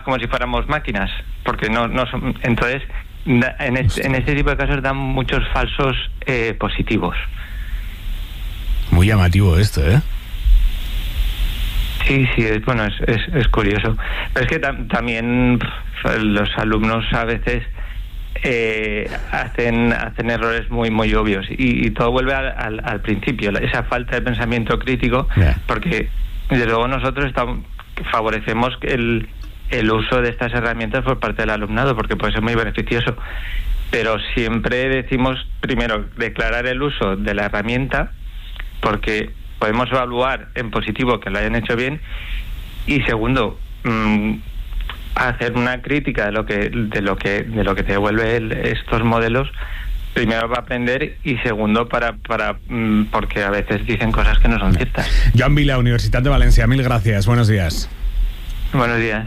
como si fuéramos máquinas, porque no son, entonces en este tipo de casos dan muchos falsos positivos. Muy llamativo esto, ¿eh? Sí, es curioso. Pero es que también los alumnos a veces hacen errores muy obvios y todo vuelve al principio, esa falta de pensamiento crítico, porque desde luego nosotros favorecemos el uso de estas herramientas por parte del alumnado, porque puede ser muy beneficioso, pero siempre decimos primero declarar el uso de la herramienta, porque podemos evaluar en positivo que lo hayan hecho bien, y segundo, hacer una crítica de lo que te devuelve estos modelos, primero para aprender y segundo para porque a veces dicen cosas que no son ciertas. Joan Vila, Universitat de Valencia, mil gracias, buenos días. Buenos días.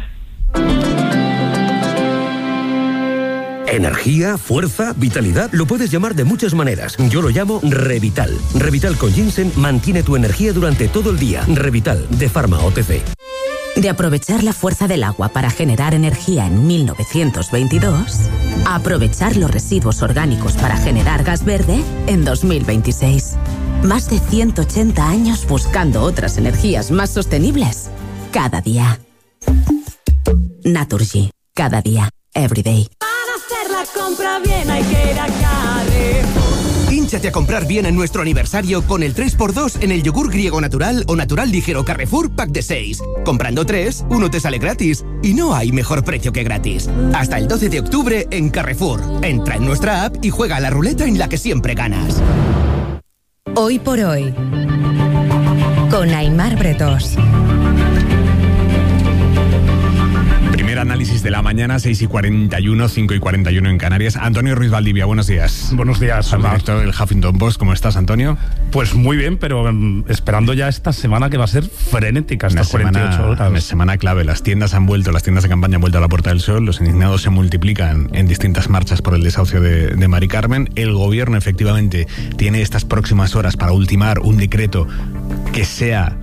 Energía, fuerza, vitalidad, lo puedes llamar de muchas maneras. Yo lo llamo Revital. Revital con ginseng mantiene tu energía durante todo el día. Revital, de Pharma OTC. De aprovechar la fuerza del agua para generar energía en 1922, a aprovechar los residuos orgánicos para generar gas verde en 2026. Más de 180 años buscando otras energías más sostenibles. Cada día. Naturgy. Cada día. Everyday. Compra bien, hay que ir a Carrefour. Hínchate a comprar bien en nuestro aniversario con el 3x2 en el yogur griego natural o natural ligero Carrefour Pack de 6. Comprando 3, uno te sale gratis. Y no hay mejor precio que gratis. Hasta el 12 de octubre en Carrefour. Entra en nuestra app y juega a la ruleta en la que siempre ganas. Hoy por hoy, con Aimar Bretós. Primer análisis de la mañana, 6:41, 5:41 en Canarias. Antonio Ruiz Valdivia, buenos días. Buenos días, director del Huffington Post. ¿Cómo estás, Antonio? Pues muy bien, pero esperando ya esta semana que va a ser frenética, estas 48 horas. Una semana clave. Las tiendas de campaña han vuelto a la Puerta del Sol. Los indignados se multiplican en distintas marchas por el desahucio de Mari Carmen. El gobierno, efectivamente, tiene estas próximas horas para ultimar un decreto que sea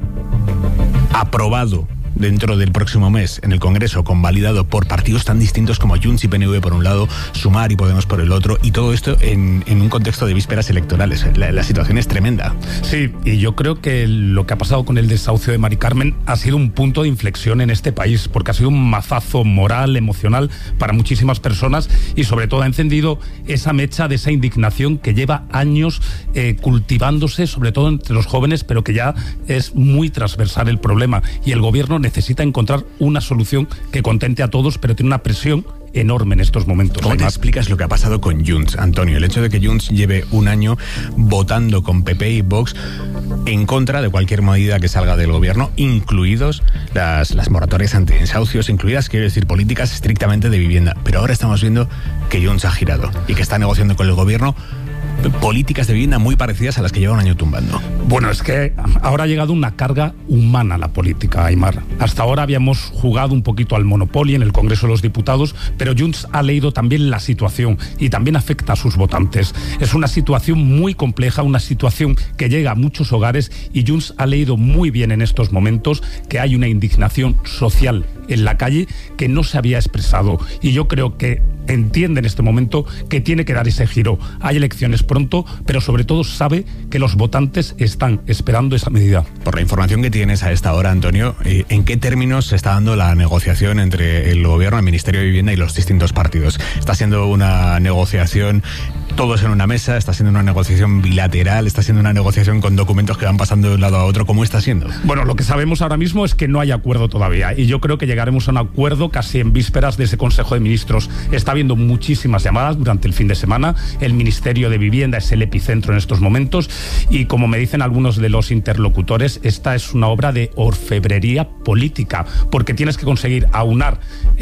aprobado dentro del próximo mes en el Congreso, convalidado por partidos tan distintos como Junts y PNV por un lado, Sumar y Podemos por el otro, y todo esto en un contexto de vísperas electorales. La situación es tremenda. Sí, y yo creo que lo que ha pasado con el desahucio de Mari Carmen ha sido un punto de inflexión en este país, porque ha sido un mazazo moral, emocional para muchísimas personas, y sobre todo ha encendido esa mecha de esa indignación que lleva años cultivándose, sobre todo entre los jóvenes, pero que ya es muy transversal el problema, y el gobierno necesita encontrar una solución que contente a todos, pero tiene una presión enorme en estos momentos. ¿Cómo te explicas lo que ha pasado con Junts, Antonio? El hecho de que Junts lleve un año votando con PP y Vox en contra de cualquier medida que salga del gobierno, incluidos las moratorias antidesahucios, incluidas, quiero decir, políticas estrictamente de vivienda. Pero ahora estamos viendo que Junts ha girado y que está negociando con el gobierno políticas de vivienda muy parecidas a las que lleva un año tumbando. Bueno, es que ahora ha llegado una carga humana a la política, Aimar. Hasta ahora habíamos jugado un poquito al Monopoly en el Congreso de los Diputados, pero Junts ha leído también la situación y también afecta a sus votantes. Es una situación muy compleja, una situación que llega a muchos hogares, y Junts ha leído muy bien en estos momentos que hay una indignación social en la calle que no se había expresado, y yo creo que entiende en este momento que tiene que dar ese giro. Hay elecciones pronto, pero sobre todo sabe que los votantes están esperando esa medida. Por la información que tienes a esta hora, Antonio, ¿en qué términos se está dando la negociación entre el gobierno, el Ministerio de Vivienda y los distintos partidos? ¿Está siendo una negociación todos en una mesa? ¿Está siendo una negociación bilateral? ¿Está siendo una negociación con documentos que van pasando de un lado a otro? ¿Cómo está siendo? Bueno, lo que sabemos ahora mismo es que no hay acuerdo todavía, y yo creo que llegaremos a un acuerdo casi en vísperas de ese Consejo de Ministros. Está habiendo muchísimas llamadas durante el fin de semana. El Ministerio de Vivienda es el epicentro en estos momentos, y como me dicen algunos de los interlocutores, esta es una obra de orfebrería política, porque tienes que conseguir aunar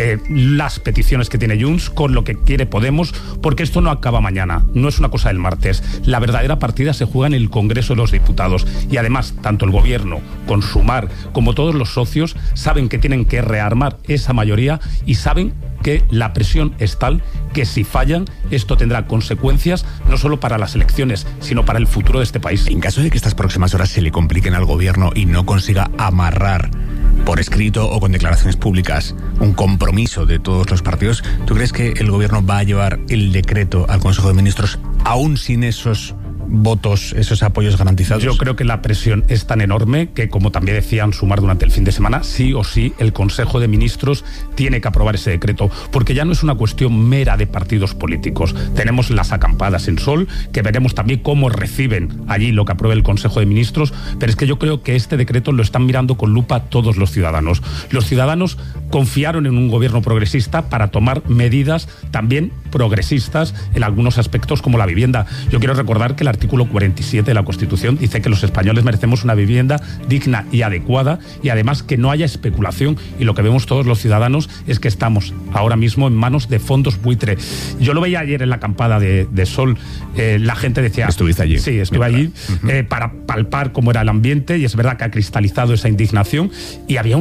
las peticiones que tiene Junts con lo que quiere Podemos, porque esto no acaba mañana, no es una cosa del martes. La verdadera partida se juega en el Congreso de los Diputados, y además tanto el gobierno, con Sumar, como todos los socios saben que tienen que rearmar esa mayoría, y saben que la presión es tal que si fallan, esto tendrá consecuencias no solo para las elecciones, sino para el futuro de este país. En caso de que estas próximas horas se le compliquen al gobierno y no consiga amarrar por escrito o con declaraciones públicas, un compromiso de todos los partidos. ¿Tú crees que el gobierno va a llevar el decreto al Consejo de Ministros aún sin esos votos, esos apoyos garantizados? Yo creo que la presión es tan enorme que, como también decían Sumar durante el fin de semana, sí o sí el Consejo de Ministros tiene que aprobar ese decreto, porque ya no es una cuestión mera de partidos políticos. Tenemos las acampadas en Sol, que veremos también cómo reciben allí lo que apruebe el Consejo de Ministros, pero es que yo creo que este decreto lo están mirando con lupa todos los ciudadanos. Los ciudadanos confiaron en un gobierno progresista para tomar medidas también progresistas en algunos aspectos como la vivienda. Yo quiero recordar que el artículo 47 de la Constitución dice que los españoles merecemos una vivienda digna y adecuada, y además que no haya especulación, y lo que vemos todos los ciudadanos es que estamos ahora mismo en manos de fondos buitre. Yo lo veía ayer en la acampada de Sol, la gente decía... ¿Estuviste allí? Sí, estuve allí para palpar cómo era el ambiente, y es verdad que ha cristalizado esa indignación, y había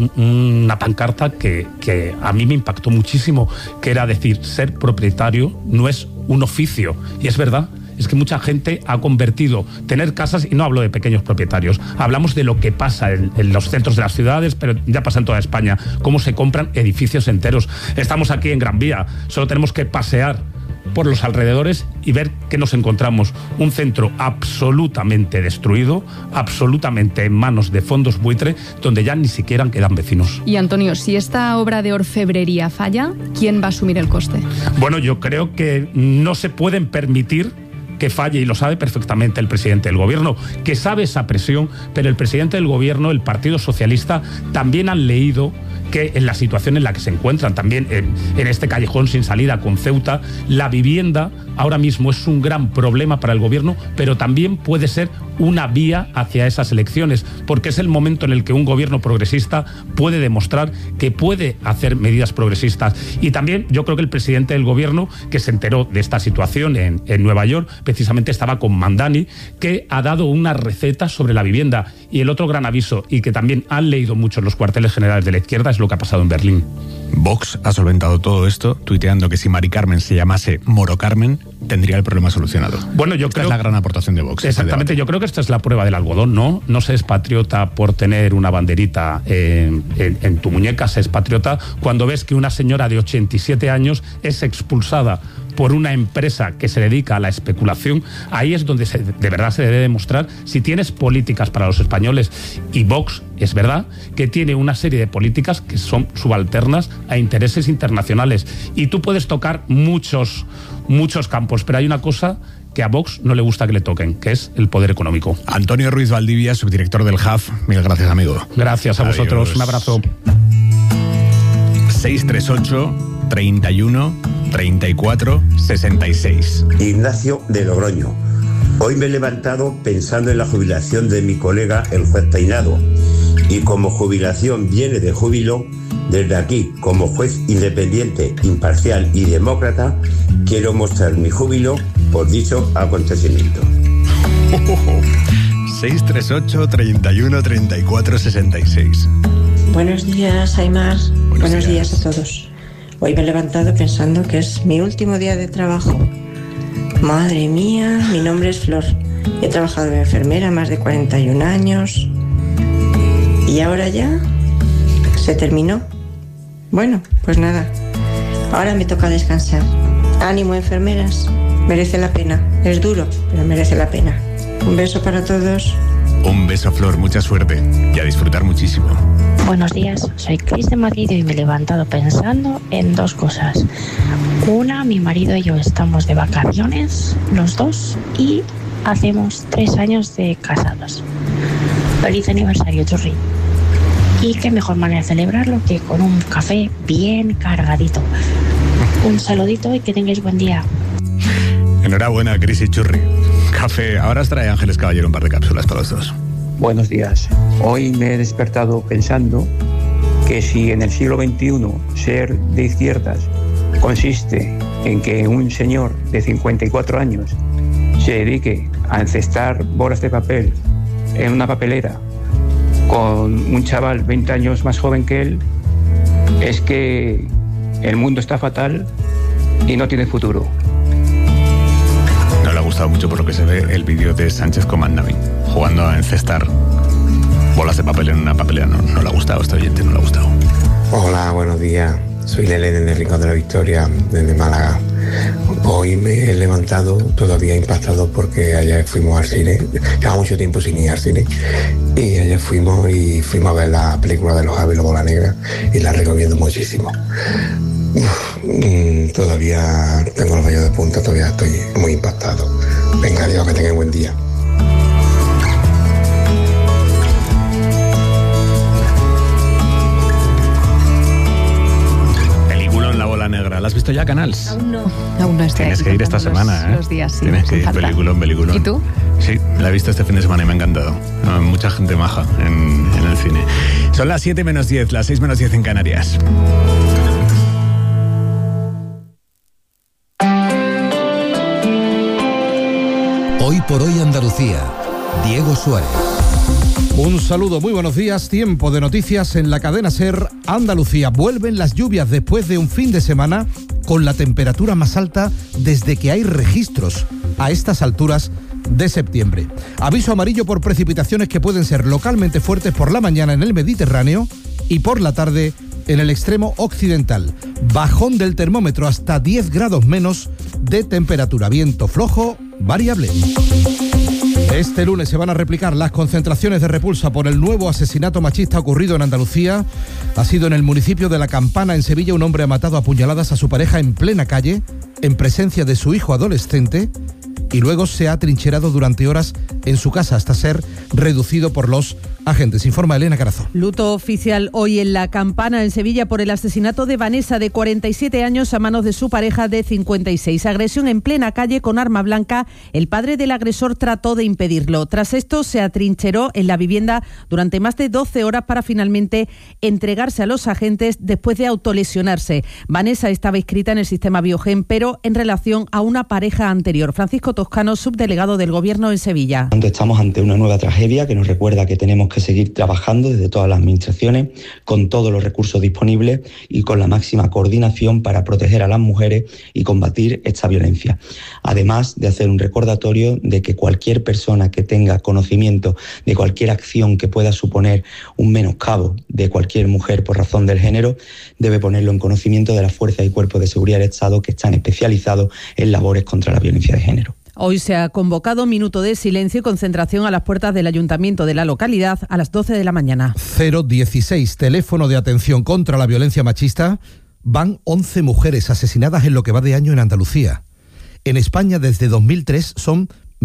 una pancarta que a mí me impactó muchísimo, que era decir, ser propietario no es un oficio, y es verdad. Es que mucha gente ha convertido tener casas, y no hablo de pequeños propietarios, hablamos de lo que pasa en los centros de las ciudades, pero ya pasa en toda España, cómo se compran edificios enteros. Estamos aquí en Gran Vía, solo tenemos que pasear por los alrededores y ver que nos encontramos un centro absolutamente destruido, absolutamente en manos de fondos buitre, donde ya ni siquiera quedan vecinos. Y Antonio, si esta obra de orfebrería falla, ¿quién va a asumir el coste? Bueno, yo creo que no se pueden permitir que falle, y lo sabe perfectamente el presidente del gobierno, que sabe esa presión, pero el presidente del gobierno, el Partido Socialista, también han leído que en la situación en la que se encuentran, también en este callejón sin salida con Ceuta, la vivienda ahora mismo es un gran problema para el gobierno, pero también puede ser una vía hacia esas elecciones, porque es el momento en el que un gobierno progresista puede demostrar que puede hacer medidas progresistas. Y también yo creo que el presidente del gobierno, que se enteró de esta situación en Nueva York, precisamente estaba con Mandani, que ha dado una receta sobre la vivienda. Y el otro gran aviso, y que también han leído mucho los cuarteles generales de la izquierda, es lo que ha pasado en Berlín. Vox ha solventado todo esto tuiteando que si Mari Carmen se llamase Moro Carmen, tendría el problema solucionado. Bueno, yo esta creo... es la gran aportación de Vox. Exactamente, yo creo que esta es la prueba del algodón, ¿no? No se es patriota por tener una banderita en tu muñeca, se es patriota cuando ves que una señora de 87 años es expulsada por una empresa que se dedica a la especulación. Ahí es donde de verdad se debe demostrar si tienes políticas para los españoles. Y Vox, es verdad, que tiene una serie de políticas que son subalternas a intereses internacionales. Y tú puedes tocar muchos campos, pero hay una cosa que a Vox no le gusta que le toquen, que es el poder económico. Antonio Ruiz Valdivia, subdirector del JAF, mil gracias, amigo. Gracias a vosotros, un abrazo. 638 31 34 66. Ignacio de Logroño. Hoy me he levantado pensando en la jubilación de mi colega el juez Peinado, y como jubilación viene de júbilo, desde aquí, como juez independiente, imparcial y demócrata, quiero mostrar mi júbilo por dicho acontecimiento. 638 31 34 66. Buenos días, Aimar. Buenos días a todos. Hoy me he levantado pensando que es mi último día de trabajo. Madre mía, mi nombre es Flor. He trabajado de enfermera más de 41 años. ¿Y ahora ya? ¿Se terminó? Bueno, pues nada. Ahora me toca descansar. Ánimo, enfermeras. Merece la pena. Es duro, pero merece la pena. Un beso para todos. Un beso, Flor. Mucha suerte. Y a disfrutar muchísimo. Buenos días, soy Cris de Madrid y me he levantado pensando en dos cosas. Una, mi marido y yo estamos de vacaciones, los dos, y hacemos 3 años de casados. Feliz aniversario, Churri. Y qué mejor manera de celebrarlo que con un café bien cargadito. Un saludito y que tengáis buen día. Enhorabuena, Cris y Churri. Café. Ahora os trae Ángeles Caballero un par de cápsulas para los dos. Buenos días. Hoy me he despertado pensando que si en el siglo XXI ser de izquierdas consiste en que un señor de 54 años se dedique a encestar bolas de papel en una papelera con un chaval 20 años más joven que él, es que el mundo está fatal y no tiene futuro. No le ha gustado mucho, por lo que se ve, el vídeo de Sánchez con Mandani jugando a encestar bolas de papel en una papelera. No le ha gustado, este oyente no le ha gustado. Hola, buenos días. Soy Lele desde Rincón de la Victoria, desde Málaga. Hoy me he levantado todavía impactado porque ayer fuimos al cine. Llevaba mucho tiempo sin ir al cine. Y ayer fuimos a ver la película de los Javi Lobo la Negra y la recomiendo muchísimo. Todavía tengo los vellos de punta, todavía estoy muy impactado. Venga, Dios, que tengan buen día. Negra. ¿La has visto ya, Canals? Aún no estoy. Tienes que ir esta semana, los días, sí. Tienes que ir, peliculón. ¿Y tú? Sí, la he visto este fin de semana y me ha encantado. Mucha gente maja en el cine. Son las 7 menos 10, las 6 menos 10 en Canarias. Hoy por hoy Andalucía. Diego Suárez. Un saludo, muy buenos días. Tiempo de noticias en la cadena SER Andalucía. Vuelven las lluvias después de un fin de semana con la temperatura más alta desde que hay registros a estas alturas de septiembre. Aviso amarillo por precipitaciones que pueden ser localmente fuertes por la mañana en el Mediterráneo y por la tarde en el extremo occidental. Bajón del termómetro hasta 10 grados menos de temperatura. Viento flojo, variable. Este lunes se van a replicar las concentraciones de repulsa por el nuevo asesinato machista ocurrido en Andalucía. Ha sido en el municipio de La Campana, en Sevilla. Un hombre ha matado a puñaladas a su pareja en plena calle, en presencia de su hijo adolescente, y luego se ha trincherado durante horas en su casa hasta ser reducido por los agentes. Informa Elena Carazo. Luto oficial hoy en La Campana, en Sevilla, por el asesinato de Vanessa, de 47 años, a manos de su pareja de 56. Agresión en plena calle con arma blanca. El padre del agresor trató de impedirlo. Tras esto, se atrincheró en la vivienda durante más de 12 horas para finalmente entregarse a los agentes después de autolesionarse. Vanessa estaba inscrita en el sistema Biogen, pero en relación a una pareja anterior. Francisco Toscano, subdelegado del Gobierno en Sevilla. Estamos ante una nueva tragedia que nos recuerda que tenemos que seguir trabajando desde todas las administraciones con todos los recursos disponibles y con la máxima coordinación para proteger a las mujeres y combatir esta violencia. Además de hacer un recordatorio de que cualquier persona que tenga conocimiento de cualquier acción que pueda suponer un menoscabo de cualquier mujer por razón del género debe ponerlo en conocimiento de las fuerzas y cuerpos de seguridad del Estado que están especializados en labores contra la violencia de género. Hoy se ha convocado minuto de silencio y concentración a las puertas del ayuntamiento de la localidad a las 12 de la mañana. 016, teléfono de atención contra la violencia machista. Van 11 mujeres asesinadas en lo que va de año en Andalucía. En España, desde 2003, son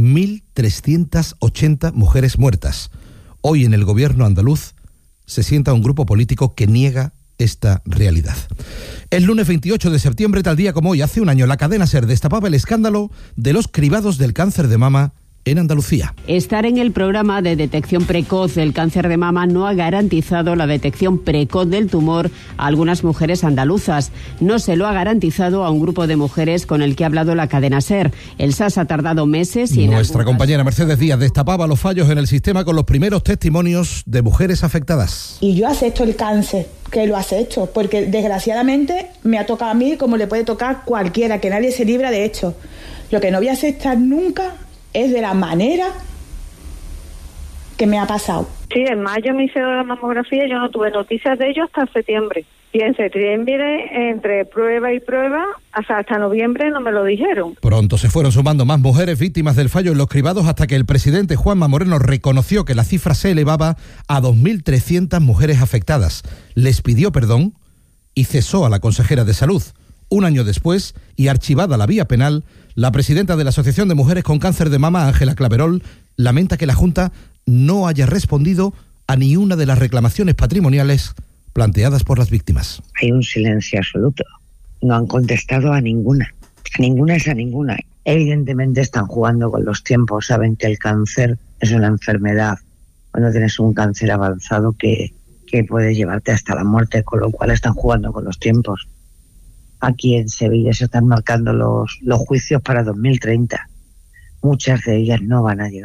1.380 mujeres muertas. Hoy en el gobierno andaluz se sienta un grupo político que niega esta realidad. El lunes 28 de septiembre, tal día como hoy, hace un año, la cadena SER destapaba el escándalo de los cribados del cáncer de mama en Andalucía. Estar en el programa de detección precoz del cáncer de mama no ha garantizado la detección precoz del tumor a algunas mujeres andaluzas. No se lo ha garantizado a un grupo de mujeres con el que ha hablado la cadena SER. El SAS ha tardado meses y... Nuestra compañera Mercedes Díaz destapaba los fallos en el sistema con los primeros testimonios de mujeres afectadas. Y yo acepto el cáncer, que lo acepto, porque desgraciadamente me ha tocado a mí como le puede tocar cualquiera, que nadie se libra de esto. Lo que no voy a aceptar nunca es de la manera que me ha pasado. Sí, en mayo me hice la mamografía y yo no tuve noticias de ello hasta septiembre. Y en septiembre, entre prueba y prueba, hasta noviembre no me lo dijeron. Pronto se fueron sumando más mujeres víctimas del fallo en los cribados hasta que el presidente Juanma Moreno reconoció que la cifra se elevaba a 2.300 mujeres afectadas. Les pidió perdón y cesó a la consejera de Salud. Un año después, y archivada la vía penal, la presidenta de la Asociación de Mujeres con Cáncer de Mama, Ángela Claverol, lamenta que la Junta no haya respondido a ni una de las reclamaciones patrimoniales planteadas por las víctimas. Hay un silencio absoluto. No han contestado a ninguna. Ninguna es a ninguna. Evidentemente están jugando con los tiempos. Saben que el cáncer es una enfermedad. Cuando tienes un cáncer avanzado que puede llevarte hasta la muerte, con lo cual están jugando con los tiempos. Aquí en Sevilla se están marcando los juicios para 2030. Muchas de ellas no van a llegar.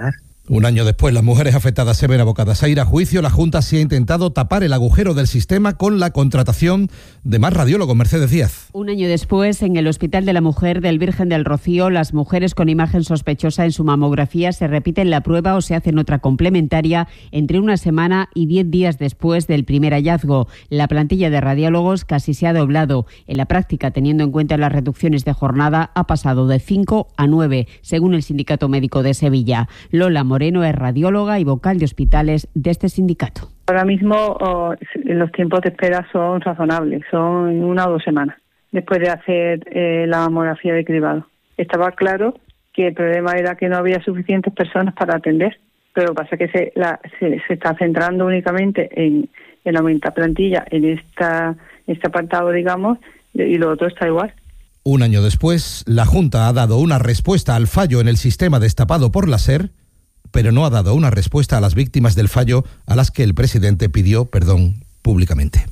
Un año después, las mujeres afectadas se ven abocadas a ir a juicio. La Junta sí ha intentado tapar el agujero del sistema con la contratación de más radiólogos. Mercedes Díaz. Un año después, en el Hospital de la Mujer del Virgen del Rocío, las mujeres con imagen sospechosa en su mamografía se repiten la prueba o se hacen otra complementaria entre una semana y 10 días después del primer hallazgo. La plantilla de radiólogos casi se ha doblado. En la práctica, teniendo en cuenta las reducciones de jornada, ha pasado de 5 a 9, según el Sindicato Médico de Sevilla. Lola Moreno es radióloga y vocal de hospitales de este sindicato. Ahora mismo los tiempos de espera son razonables, son 1 o 2 semanas después de hacer la mamografía de cribado. Estaba claro que el problema era que no había suficientes personas para atender, pero lo que pasa es que se está centrando únicamente en aumentar plantilla en este apartado, digamos, y lo otro está igual. Un año después, la Junta ha dado una respuesta al fallo en el sistema destapado por la SER, pero no ha dado una respuesta a las víctimas del fallo a las que el presidente pidió perdón públicamente.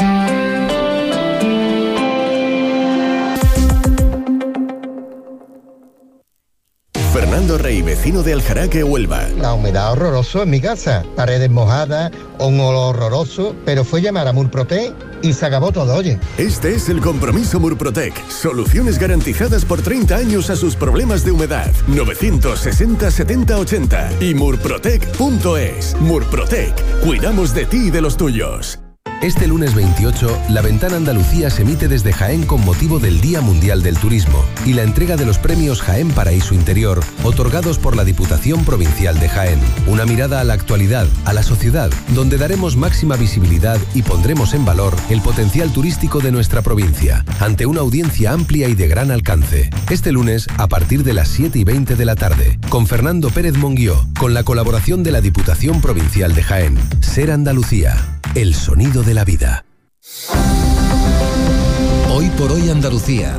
Fernando Rey, vecino de Aljaraque, Huelva. La humedad horroroso en mi casa, paredes mojadas, un olor horroroso, pero fue llamar a Murprotec y se acabó todo, oye. Este es el compromiso Murprotec. Soluciones garantizadas por 30 años a sus problemas de humedad. 960 70 80 y murprotec.es. Murprotec, cuidamos de ti y de los tuyos. Este lunes 28, La Ventana Andalucía se emite desde Jaén con motivo del Día Mundial del Turismo y la entrega de los premios Jaén Paraíso Interior, otorgados por la Diputación Provincial de Jaén. Una mirada a la actualidad, a la sociedad, donde daremos máxima visibilidad y pondremos en valor el potencial turístico de nuestra provincia, ante una audiencia amplia y de gran alcance. Este lunes, a partir de las 7:20 de la tarde, con Fernando Pérez Monguió, con la colaboración de la Diputación Provincial de Jaén. Ser Andalucía, el sonido de la vida. Hoy por hoy Andalucía.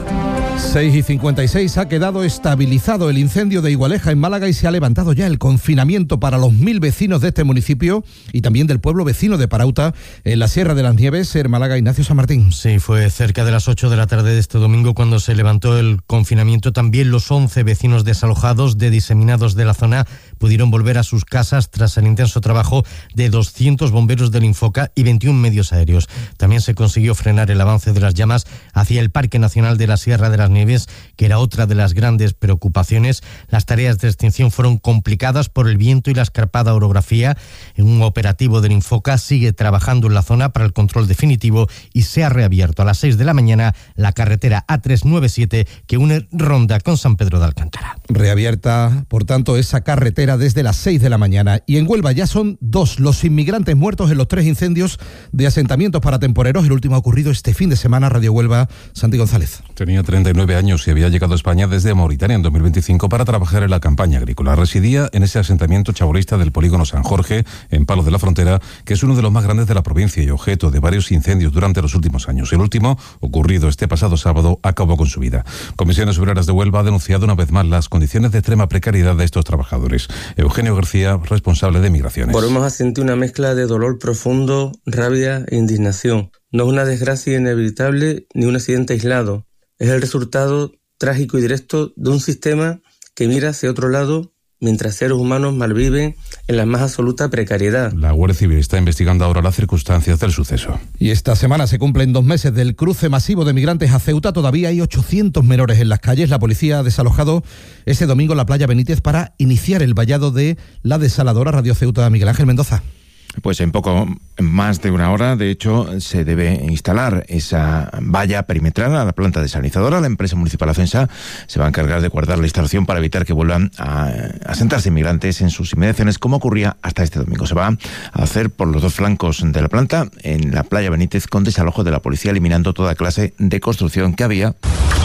6:56, ha quedado estabilizado el incendio de Igualeja en Málaga y se ha levantado ya el confinamiento para los 1.000 vecinos de este municipio y también del pueblo vecino de Parauta, en la Sierra de las Nieves. Ser Málaga, Ignacio San Martín. Sí, fue cerca de las 8 de la tarde de este domingo cuando se levantó el confinamiento. También los 11 vecinos desalojados de diseminados de la zona pudieron volver a sus casas tras el intenso trabajo de 200 bomberos del Infoca y 21 medios aéreos. También se consiguió frenar el avance de las llamas hacia el Parque Nacional de la Sierra de las Nieves, que era otra de las grandes preocupaciones. Las tareas de extinción fueron complicadas por el viento y la escarpada orografía. Un operativo del Infoca sigue trabajando en la zona para el control definitivo y se ha reabierto a las 6 de la mañana la carretera A397 que une Ronda con San Pedro de Alcántara. Reabierta, por tanto, esa carretera desde las 6 de la mañana. Y en Huelva ya son 2 los inmigrantes muertos en los 3 incendios de asentamientos para temporeros. El último ha ocurrido este fin de semana. Radio Huelva, Santi González. Tenía 39 años y había llegado a España desde Mauritania en 2025 para trabajar en la campaña agrícola. Residía en ese asentamiento chabolista del polígono San Jorge, en Palos de la Frontera, que es uno de los más grandes de la provincia y objeto de varios incendios durante los últimos años. El último, ocurrido este pasado sábado, acabó con su vida. Comisiones Obreras de Huelva ha denunciado una vez más las condiciones de extrema precariedad de estos trabajadores. Eugenio García, responsable de Migraciones. Volvemos a sentir una mezcla de dolor profundo, rabia e indignación. No es una desgracia inevitable ni un accidente aislado. Es el resultado trágico y directo de un sistema que mira hacia otro lado mientras seres humanos malviven en la más absoluta precariedad. La Guardia Civil está investigando ahora las circunstancias del suceso. Y esta semana se cumplen 2 meses del cruce masivo de migrantes a Ceuta. Todavía hay 800 menores en las calles. La policía ha desalojado este domingo la playa Benítez para iniciar el vallado de la desaladora. Radio Ceuta, Miguel Ángel Mendoza. Pues en poco más de una hora, de hecho, se debe instalar esa valla perimetral a la planta desalinizadora. La empresa municipal Afensa se va a encargar de guardar la instalación para evitar que vuelvan a asentarse inmigrantes en sus inmediaciones, como ocurría hasta este domingo. Se va a hacer por los 2 flancos de la planta, en la playa Benítez, con desalojo de la policía, eliminando toda clase de construcción que había.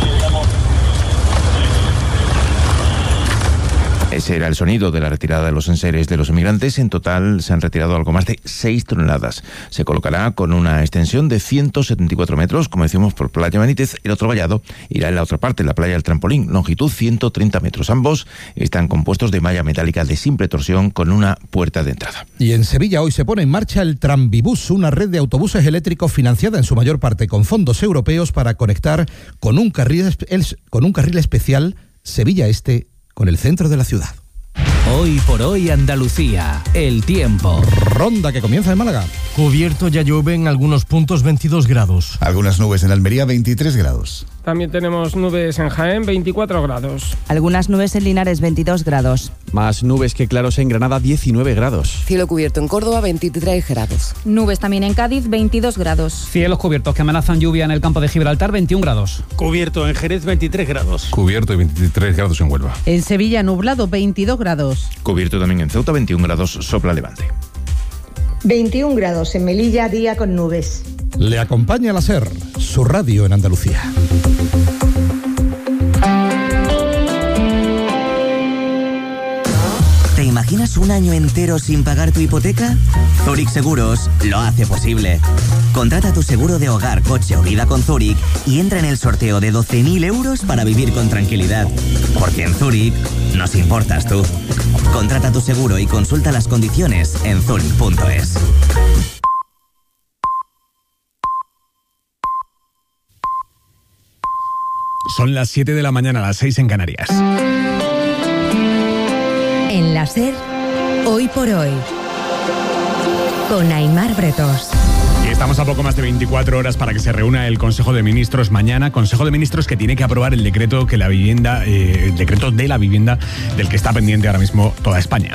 Ese era el sonido de la retirada de los enseres de los inmigrantes. En total se han retirado algo más de 6 toneladas. Se colocará con una extensión de 174 metros, como decimos, por playa Benítez. El otro vallado irá en la otra parte, la playa del Trampolín, longitud 130 metros. Ambos están compuestos de malla metálica de simple torsión con una puerta de entrada. Y en Sevilla hoy se pone en marcha el Tranvibus, una red de autobuses eléctricos financiada en su mayor parte con fondos europeos para conectar con un carril especial Sevilla Este con el centro de la ciudad. Hoy por hoy Andalucía, el tiempo. Ronda que comienza en Málaga. Cubierto, ya llueve en algunos puntos, 22 grados. Algunas nubes en Almería, 23 grados. También tenemos nubes en Jaén, 24 grados. Algunas nubes en Linares, 22 grados. Más nubes que claros en Granada, 19 grados. Cielo cubierto en Córdoba, 23 grados. Nubes también en Cádiz, 22 grados. Cielos cubiertos que amenazan lluvia en el campo de Gibraltar, 21 grados. Cubierto en Jerez, 23 grados. Cubierto y 23 grados en Huelva. En Sevilla nublado, 22 grados. Cubierto también en Ceuta, 21 grados, sopla levante. 21 grados en Melilla, día con nubes. Le acompaña la SER, su radio en Andalucía. ¿Te imaginas un año entero sin pagar tu hipoteca? Zurich Seguros lo hace posible. Contrata tu seguro de hogar, coche o vida con Zurich y entra en el sorteo de 12.000 euros para vivir con tranquilidad. Porque en Zurich nos importas tú. Contrata tu seguro y consulta las condiciones en zurich.es. Son las 7 de la mañana, las 6 en Canarias. En la SER, hoy por hoy, con Aimar Bretos. Y estamos a poco más de 24 horas para que se reúna el Consejo de Ministros mañana. Consejo de Ministros que tiene que aprobar el decreto que el decreto de la vivienda del que está pendiente ahora mismo toda España.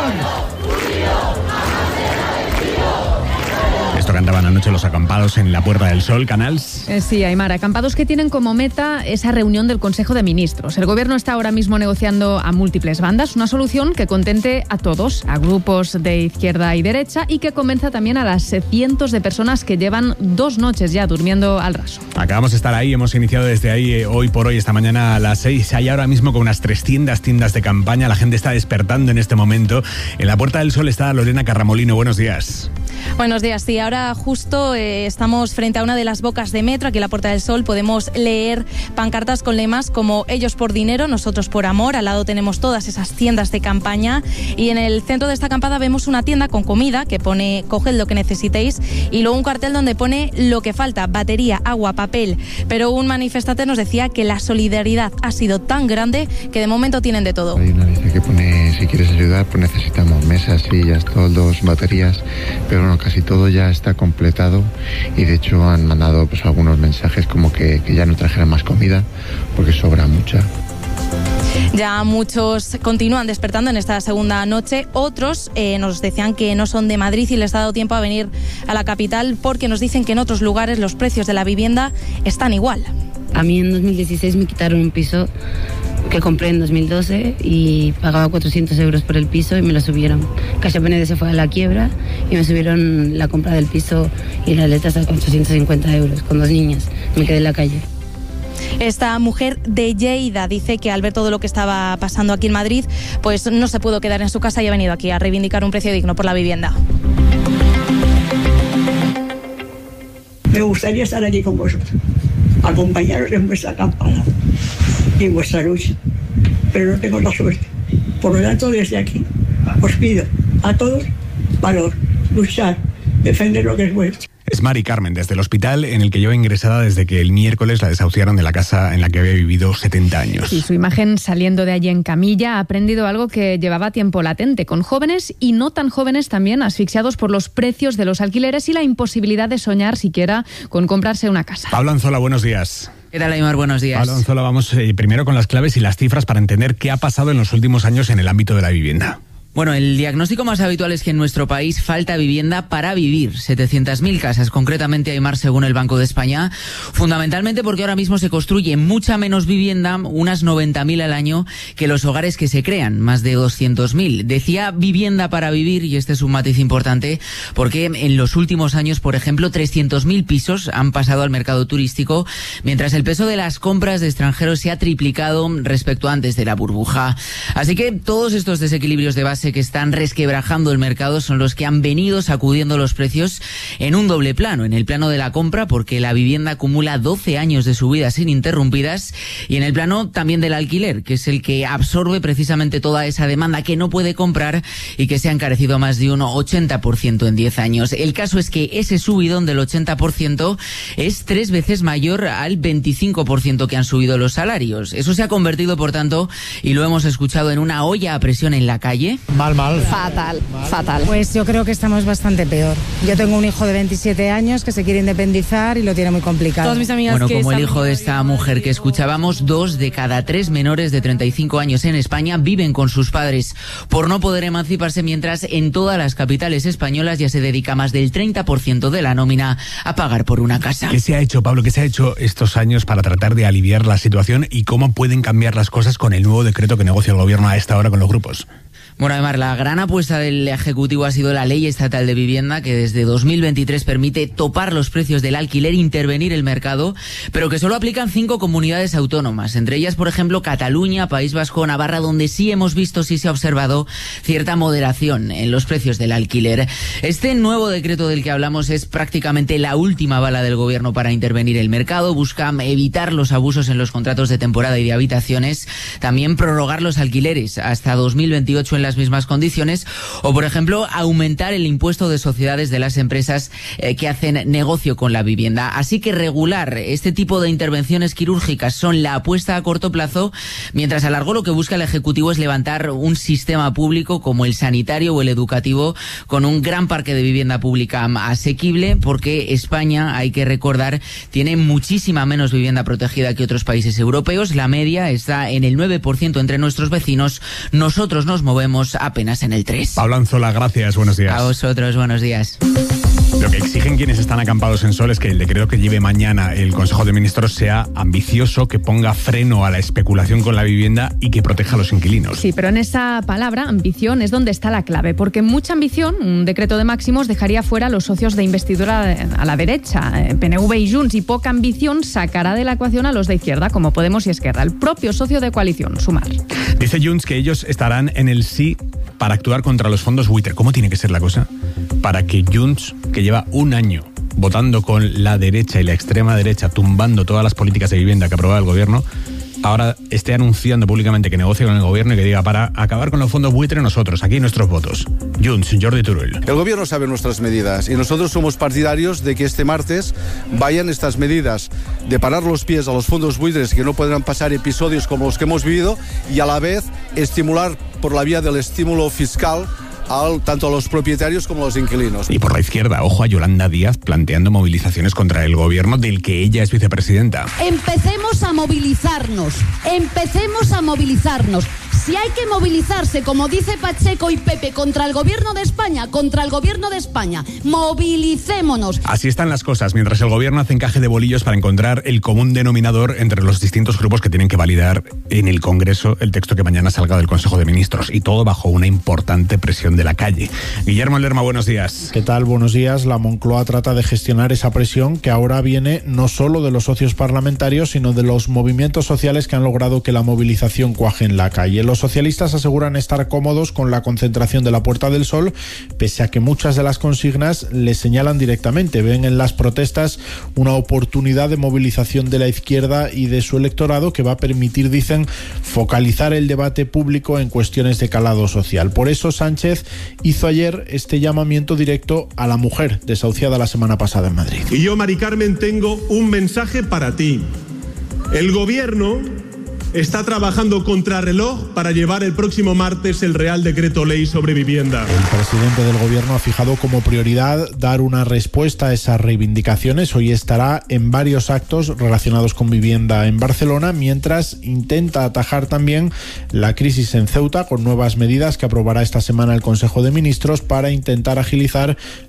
Esto cantaban anoche los acampados en la Puerta del Sol, Canals. Sí, Aimar, acampados que tienen como meta esa reunión del Consejo de Ministros. El Gobierno está ahora mismo negociando a múltiples bandas una solución que contente a todos, a grupos de izquierda y derecha, y que convenza también a las cientos de personas que llevan 2 noches ya durmiendo al raso. Acabamos de estar ahí, hemos iniciado desde ahí hoy por hoy, esta mañana a las 6. Hay ahora mismo con unas 300 tiendas de campaña. La gente está despertando en este momento. En la Puerta del Sol está Lorena Carramolino. Buenos días. Buenos días, sí, ahora justo estamos frente a una de las bocas de metro, aquí en la Puerta del Sol podemos leer pancartas con lemas como ellos por dinero, nosotros por amor. Al lado tenemos todas esas tiendas de campaña y en el centro de esta acampada vemos una tienda con comida que pone coged lo que necesitéis y luego un cartel donde pone lo que falta, batería, agua, papel, pero un manifestante nos decía que la solidaridad ha sido tan grande que de momento tienen de todo. Hay una lista que pone si quieres ayudar pues necesitamos mesas, sillas, toldos, baterías, pero bueno, casi todo ya está completado y de hecho han mandado pues algunos mensajes como que ya no trajeran más comida porque sobra mucha. Ya muchos continúan despertando en esta segunda noche, otros nos decían que no son de Madrid y les ha dado tiempo a venir a la capital porque nos dicen que en otros lugares los precios de la vivienda están igual. A mí en 2016 me quitaron un piso que compré en 2012 y pagaba 400 euros por el piso y me lo subieron. CaixaBank se fue a la quiebra y me subieron la compra del piso y las letras a 850 euros con 2 niñas. Me quedé en la calle. Esta mujer de Lleida dice que al ver todo lo que estaba pasando aquí en Madrid, pues no se pudo quedar en su casa y ha venido aquí a reivindicar un precio digno por la vivienda. Me gustaría estar allí con vosotros, acompañaros en vuestra acampada y en vuestra lucha, pero no tengo la suerte. Por lo tanto, desde aquí os pido a todos valor, luchar, defender lo que es vuestro. Es Mari Carmen, desde el hospital en el que lleva ingresada desde que el miércoles la desahuciaron de la casa en la que había vivido 70 años. Y su imagen saliendo de allí en camilla ha aprendido algo que llevaba tiempo latente, con jóvenes y no tan jóvenes también asfixiados por los precios de los alquileres y la imposibilidad de soñar siquiera con comprarse una casa. Pablo Anzola, buenos días. ¿Qué tal, Aimar? Buenos días. Pablo Anzola, vamos primero con las claves y las cifras para entender qué ha pasado en los últimos años en el ámbito de la vivienda. Bueno, el diagnóstico más habitual es que en nuestro país falta vivienda para vivir. 700.000 casas, concretamente, Aimar, según el Banco de España. Fundamentalmente porque ahora mismo se construye mucha menos vivienda, unas 90.000 al año, que los hogares que se crean, más de 200.000. Decía vivienda para vivir, y este es un matiz importante, porque en los últimos años, por ejemplo, 300.000 pisos han pasado al mercado turístico, mientras el peso de las compras de extranjeros se ha triplicado respecto a antes de la burbuja. Así que todos estos desequilibrios de base fíjese que están resquebrajando el mercado son los que han venido sacudiendo los precios en un doble plano. En el plano de la compra, porque la vivienda acumula 12 años de subidas ininterrumpidas, y en el plano también del alquiler, que es el que absorbe precisamente toda esa demanda que no puede comprar y que se ha encarecido más de un 80% en 10 años. El caso es que ese subidón del 80% es 3 veces mayor al 25% que han subido los salarios. Eso se ha convertido, por tanto, y lo hemos escuchado, en una olla a presión en la calle. Mal. Fatal. Pues yo creo que estamos bastante peor. Yo tengo un hijo de 27 años que se quiere independizar y lo tiene muy complicado. Todas mis amigas, bueno, como el hijo de esta mujer que escuchábamos, 2 de cada 3 menores de 35 años en España viven con sus padres por no poder emanciparse, mientras en todas las capitales españolas ya se dedica más del 30% de la nómina a pagar por una casa. ¿Qué se ha hecho, Pablo? ¿Qué se ha hecho estos años para tratar de aliviar la situación y cómo pueden cambiar las cosas con el nuevo decreto que negocia el gobierno a esta hora con los grupos? Bueno, además, la gran apuesta del Ejecutivo ha sido la Ley Estatal de Vivienda, que desde 2023 permite topar los precios del alquiler, intervenir el mercado, pero que solo aplican 5 comunidades autónomas, entre ellas, por ejemplo, Cataluña, País Vasco, Navarra, donde sí hemos visto, sí se ha observado cierta moderación en los precios del alquiler. Este nuevo decreto del que hablamos es prácticamente la última bala del gobierno para intervenir el mercado. Busca evitar los abusos en los contratos de temporada y de habitaciones, también prorrogar los alquileres hasta 2028 en las mismas condiciones, o por ejemplo aumentar el impuesto de sociedades de las empresas que hacen negocio con la vivienda. Así que regular este tipo de intervenciones quirúrgicas son la apuesta a corto plazo, mientras a largo lo que busca el Ejecutivo es levantar un sistema público como el sanitario o el educativo, con un gran parque de vivienda pública asequible, porque España, hay que recordar, tiene muchísima menos vivienda protegida que otros países europeos. La media está en el 9% entre nuestros vecinos. Nosotros nos movemos apenas en el 3%. Pablo Anzola, gracias, buenos días. A vosotros, buenos días. Lo que exigen quienes están acampados en Sol es que el decreto que lleve mañana el Consejo de Ministros sea ambicioso, que ponga freno a la especulación con la vivienda y que proteja a los inquilinos. Sí, pero en esa palabra, ambición, es donde está la clave, porque mucha ambición, un decreto de máximos dejaría fuera a los socios de investidura a la derecha, PNV y Junts, y poca ambición sacará de la ecuación a los de izquierda, como Podemos y Esquerra, el propio socio de coalición, Sumar. Dice Junts que ellos estarán en el sí para actuar contra los fondos buitre. ¿Cómo tiene que ser la cosa para que Junts, que lleva un año votando con la derecha y la extrema derecha, tumbando todas las políticas de vivienda que aprobaba el gobierno, ahora esté anunciando públicamente que negocia con el gobierno y que diga, para acabar con los fondos buitre, nosotros, aquí nuestros votos? Junts, Jordi Turull. El gobierno sabe nuestras medidas y nosotros somos partidarios de que este martes vayan estas medidas de parar los pies a los fondos buitres, que no podrán pasar episodios como los que hemos vivido, y a la vez estimular por la vía del estímulo fiscal tanto a los propietarios como a los inquilinos. Y por la izquierda, ojo a Yolanda Díaz planteando movilizaciones contra el gobierno del que ella es vicepresidenta. Empecemos a movilizarnos. Si hay que movilizarse, como dice Pacheco y Pepe, contra el gobierno de España, movilicémonos. Así están las cosas, mientras el gobierno hace encaje de bolillos para encontrar el común denominador entre los distintos grupos que tienen que validar en el Congreso el texto que mañana salga del Consejo de Ministros, y todo bajo una importante presión de la calle. Guillermo Lerma, buenos días. ¿Qué tal? Buenos días. La Moncloa trata de gestionar esa presión que ahora viene no solo de los socios parlamentarios, sino de los movimientos sociales que han logrado que la movilización cuaje en la calle. Los socialistas aseguran estar cómodos con la concentración de la Puerta del Sol, pese a que muchas de las consignas les señalan directamente. Ven en las protestas una oportunidad de movilización de la izquierda y de su electorado que va a permitir, dicen, focalizar el debate público en cuestiones de calado social. Por eso Sánchez hizo ayer este llamamiento directo a la mujer desahuciada la semana pasada en Madrid. Y yo, Mari Carmen, tengo un mensaje para ti. El gobierno está trabajando contrarreloj para llevar el próximo martes el Real Decreto Ley sobre vivienda. El presidente del gobierno ha fijado como prioridad dar una respuesta a esas reivindicaciones. Hoy estará en varios actos relacionados con vivienda en Barcelona, mientras intenta atajar también la crisis en Ceuta con nuevas medidas que aprobará esta semana el Consejo de Ministros para intentar agilizar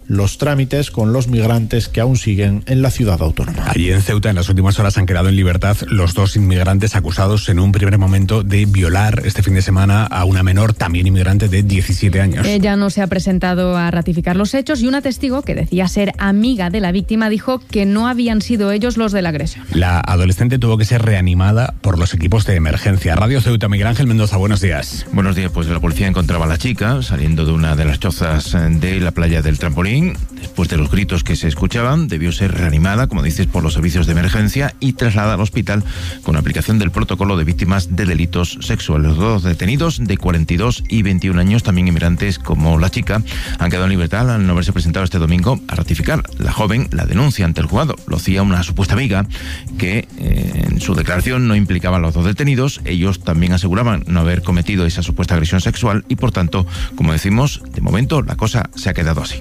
los trámites con los migrantes que aún siguen en la ciudad autónoma. Allí en Ceuta, en las últimas horas, han quedado en libertad los 2 inmigrantes acusados en un primer momento de violar este fin de semana a una menor, también inmigrante, de 17 años. Ella no se ha presentado a ratificar los hechos y una testigo que decía ser amiga de la víctima dijo que no habían sido ellos los de la agresión. La adolescente tuvo que ser reanimada por los equipos de emergencia. Radio Ceuta, Miguel Ángel Mendoza, buenos días. Buenos días, pues la policía encontraba a la chica saliendo de una de las chozas de la playa del Trampolín. Después de los gritos que se escuchaban, debió ser reanimada, como dices, por los servicios de emergencia y trasladada al hospital con aplicación del protocolo de víctimas de delitos sexuales. Los 2 detenidos de 42 y 21 años, también inmigrantes como la chica, han quedado en libertad al no haberse presentado este domingo a ratificar. La joven la denuncia ante el juzgado. Lo hacía una supuesta amiga que en su declaración no implicaba a los 2 detenidos. Ellos también aseguraban no haber cometido esa supuesta agresión sexual y, por tanto, como decimos, de momento la cosa se ha quedado así.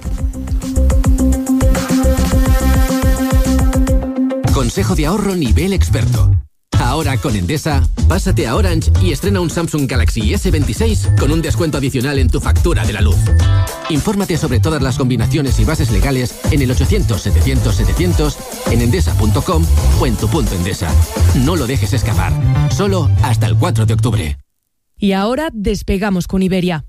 Consejo de ahorro nivel experto. Ahora con Endesa, pásate a Orange y estrena un Samsung Galaxy S26 con un descuento adicional en tu factura de la luz. Infórmate sobre todas las combinaciones y bases legales en el 800-700-700, en endesa.com o en tu punto Endesa. No lo dejes escapar. Solo hasta el 4 de octubre. Y ahora despegamos con Iberia.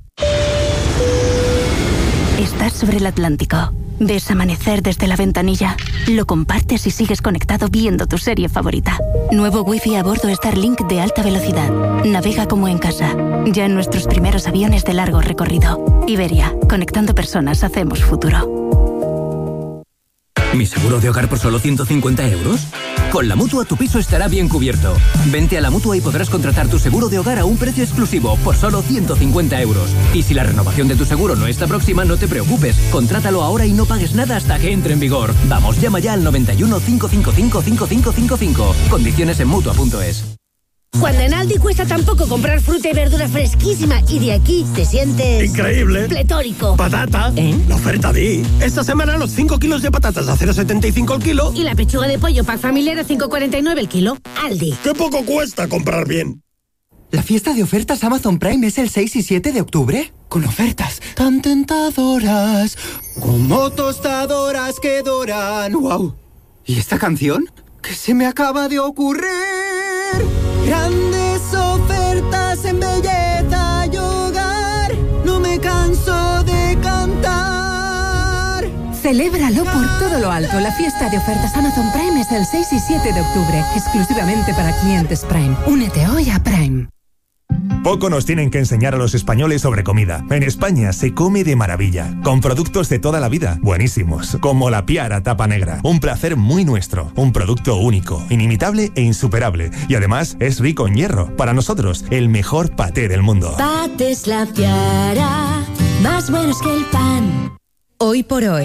Estás sobre el Atlántico. Ves amanecer desde la ventanilla. Lo compartes y sigues conectado viendo tu serie favorita. Nuevo Wi-Fi a bordo Starlink de alta velocidad. Navega como en casa. Ya en nuestros primeros aviones de largo recorrido. Iberia, conectando personas hacemos futuro. ¿Mi seguro de hogar por solo 150 euros? Con la Mutua tu piso estará bien cubierto. Vente a la Mutua y podrás contratar tu seguro de hogar a un precio exclusivo por solo 150 euros. Y si la renovación de tu seguro no está próxima, no te preocupes. Contrátalo ahora y no pagues nada hasta que entre en vigor. Vamos, llama ya al 91 555 5555. Condiciones en Mutua.es. Cuando en Aldi cuesta tan poco comprar fruta y verdura fresquísima y de aquí te sientes... ¡increíble! ¡Pletórico! ¡Patata! La oferta di. Esta semana los 5 kilos de patatas a 0,75 el kilo. Y la pechuga de pollo pack familiar a 5,49 el kilo. Aldi. ¡Qué poco cuesta comprar bien! ¿La fiesta de ofertas Amazon Prime es el 6 y 7 de octubre? Con ofertas tan tentadoras, como tostadoras que doran. ¡Wow! ¿Y esta canción? ¿Qué se me acaba de ocurrir? Grandes ofertas en belleza y hogar, no me canso de cantar. Celébralo por todo lo alto. La fiesta de ofertas Amazon Prime es el 6 y 7 de octubre, exclusivamente para clientes Prime. Únete hoy a Prime. Poco nos tienen que enseñar a los españoles sobre comida. En España se come de maravilla, con productos de toda la vida, buenísimos, como la Piara Tapa Negra. Un placer muy nuestro, un producto único, inimitable e insuperable. Y además es rico en hierro. Para nosotros, el mejor paté del mundo. Patés La Piara, más buenos que el pan. Hoy por hoy,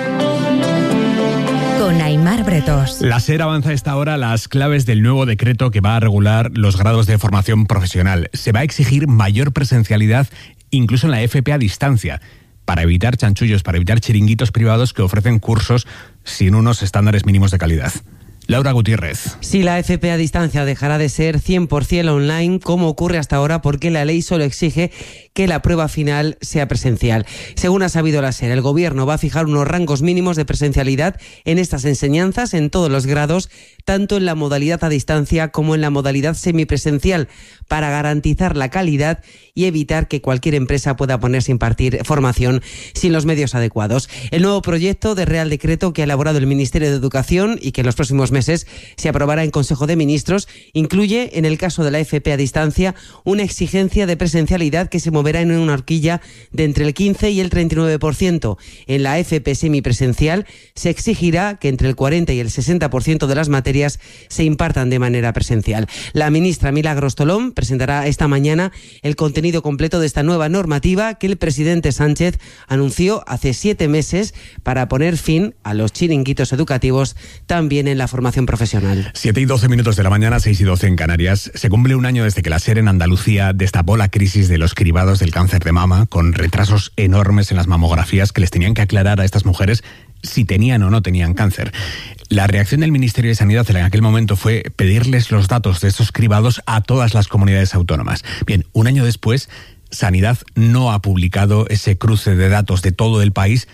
con Aimar Bretos. La SER avanza a esta hora las claves del nuevo decreto que va a regular los grados de formación profesional. Se va a exigir mayor presencialidad incluso en la FP a distancia, para evitar chanchullos, para evitar chiringuitos privados que ofrecen cursos sin unos estándares mínimos de calidad. Laura Gutiérrez. Sí, la FP a distancia dejará de ser 100% online, como ocurre hasta ahora, porque la ley solo exige que la prueba final sea presencial. Según ha sabido la SER, el Gobierno va a fijar unos rangos mínimos de presencialidad en estas enseñanzas en todos los grados, tanto en la modalidad a distancia como en la modalidad semipresencial, para garantizar la calidad y evitar que cualquier empresa pueda ponerse a impartir formación sin los medios adecuados. El nuevo proyecto de Real Decreto que ha elaborado el Ministerio de Educación y que en los próximos meses se aprobará en Consejo de Ministros incluye, en el caso de la FP a distancia, una exigencia de presencialidad que se moverá en una horquilla de entre el 15 y el 39%. En la FP semipresencial se exigirá que entre el 40 y el 60% de las materias se impartan de manera presencial. La ministra Milagros Tolón presentará esta mañana el contenido completo de esta nueva normativa que el presidente Sánchez anunció hace 7 meses para poner fin a los chiringuitos educativos también en la formación profesional. 7:12 de la mañana, 6:12 en Canarias. Se cumple un año desde que la SER en Andalucía destapó la crisis de los cribados del cáncer de mama, con retrasos enormes en las mamografías que les tenían que aclarar a estas mujeres si tenían o no tenían cáncer. La reacción del Ministerio de Sanidad en aquel momento fue pedirles los datos de estos cribados a todas las comunidades autónomas. Bien, un año después, Sanidad no ha publicado ese cruce de datos de todo el país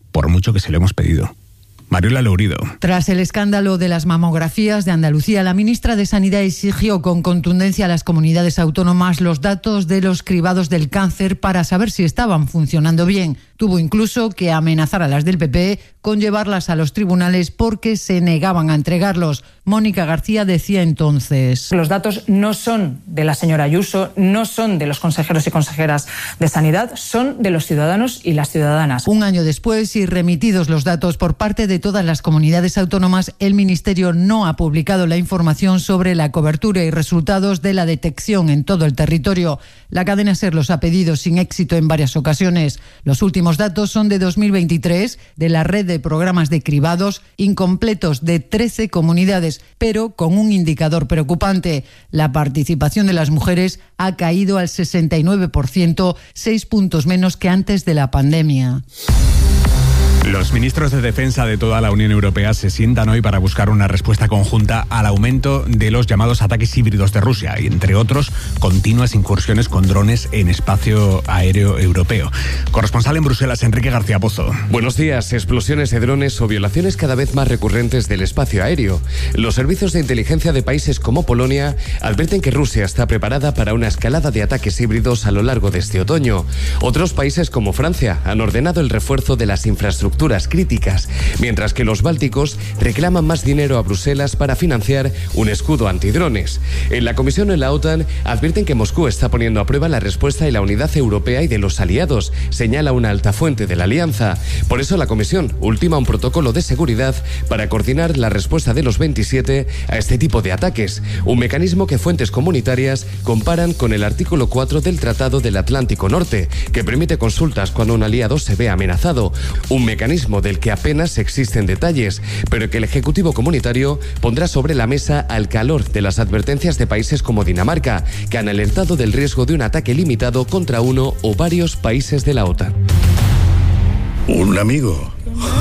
por mucho que se lo hemos pedido. Mariola Lourido. Tras el escándalo de las mamografías de Andalucía, la ministra de Sanidad exigió con contundencia a las comunidades autónomas los datos de los cribados del cáncer para saber si estaban funcionando bien. Tuvo incluso que amenazar a las del PP con llevarlas a los tribunales porque se negaban a entregarlos. Mónica García decía entonces: los datos no son de la señora Ayuso, no son de los consejeros y consejeras de Sanidad, son de los ciudadanos y las ciudadanas. Un año después, y remitidos los datos por parte de todas las comunidades autónomas, el Ministerio no ha publicado la información sobre la cobertura y resultados de la detección en todo el territorio. La cadena SER los ha pedido sin éxito en varias ocasiones. Los últimos datos son de 2023, de la red de programas de cribados incompletos de 13 comunidades, pero con un indicador preocupante. La participación de las mujeres ha caído al 69%, 6 puntos menos que antes de la pandemia. Los ministros de Defensa de toda la Unión Europea se sientan hoy para buscar una respuesta conjunta al aumento de los llamados ataques híbridos de Rusia y, entre otros, continuas incursiones con drones en espacio aéreo europeo. Corresponsal en Bruselas, Enrique García Pozo. Buenos días. Explosiones de drones o violaciones cada vez más recurrentes del espacio aéreo. Los servicios de inteligencia de países como Polonia advierten que Rusia está preparada para una escalada de ataques híbridos a lo largo de este otoño. Otros países como Francia han ordenado el refuerzo de las infraestructuras críticas, mientras que los bálticos reclaman más dinero a Bruselas para financiar un escudo antidrones. En la Comisión y la OTAN advierten que Moscú está poniendo a prueba la respuesta y la unidad europea y de los aliados, señala una alta fuente de la alianza. Por eso la Comisión ultima un protocolo de seguridad para coordinar la respuesta de los 27 a este tipo de ataques, un mecanismo que fuentes comunitarias comparan con el artículo 4 del Tratado del Atlántico Norte, que permite consultas cuando un aliado se ve amenazado, un mecanismo del que apenas existen detalles, pero que el Ejecutivo Comunitario pondrá sobre la mesa al calor de las advertencias de países como Dinamarca, que han alertado del riesgo de un ataque limitado contra uno o varios países de la OTAN. ¿Un amigo?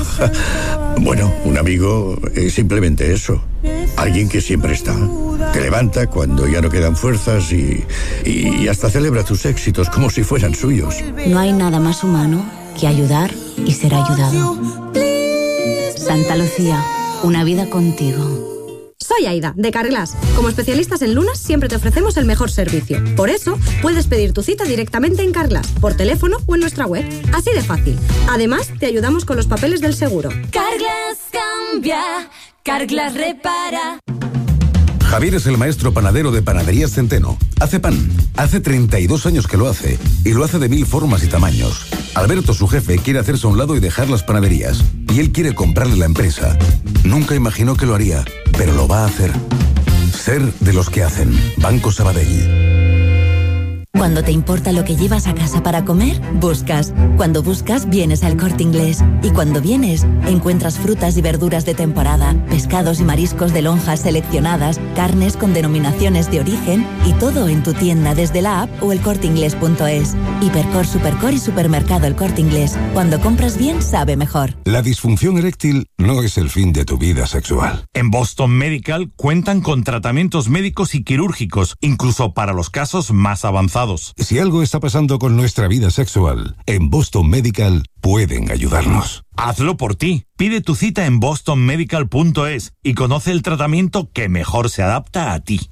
Bueno, un amigo es simplemente eso. Alguien que siempre está. Te levanta cuando ya no quedan fuerzas y hasta celebra tus éxitos como si fueran suyos. No hay nada más humano que ayudar y ser ayudado. Santa Lucía, una vida contigo. Soy Aida, de Carglass. Como especialistas en lunas, siempre te ofrecemos el mejor servicio. Por eso, puedes pedir tu cita directamente en Carglass, por teléfono o en nuestra web. Así de fácil. Además, te ayudamos con los papeles del seguro. Carglass cambia, Carglass repara. Javier es el maestro panadero de Panaderías Centeno. Hace pan. Hace 32 años que lo hace. Y lo hace de 1000 formas y tamaños. Alberto, su jefe, quiere hacerse a un lado y dejar las panaderías. Y él quiere comprarle la empresa. Nunca imaginó que lo haría, pero lo va a hacer. Ser de los que hacen. Banco Sabadell. Cuando te importa lo que llevas a casa para comer, buscas. Cuando buscas, vienes al Corte Inglés. Y cuando vienes, encuentras frutas y verduras de temporada, pescados y mariscos de lonjas seleccionadas, carnes con denominaciones de origen y todo en tu tienda desde la app o elcorteinglés.es. Hipercor, Supercor y Supermercado El Corte Inglés. Cuando compras bien, sabe mejor. La disfunción eréctil no es el fin de tu vida sexual. En Boston Medical cuentan con tratamientos médicos y quirúrgicos, incluso para los casos más avanzados. Si algo está pasando con nuestra vida sexual, en Boston Medical pueden ayudarnos. Hazlo por ti. Pide tu cita en bostonmedical.es y conoce el tratamiento que mejor se adapta a ti.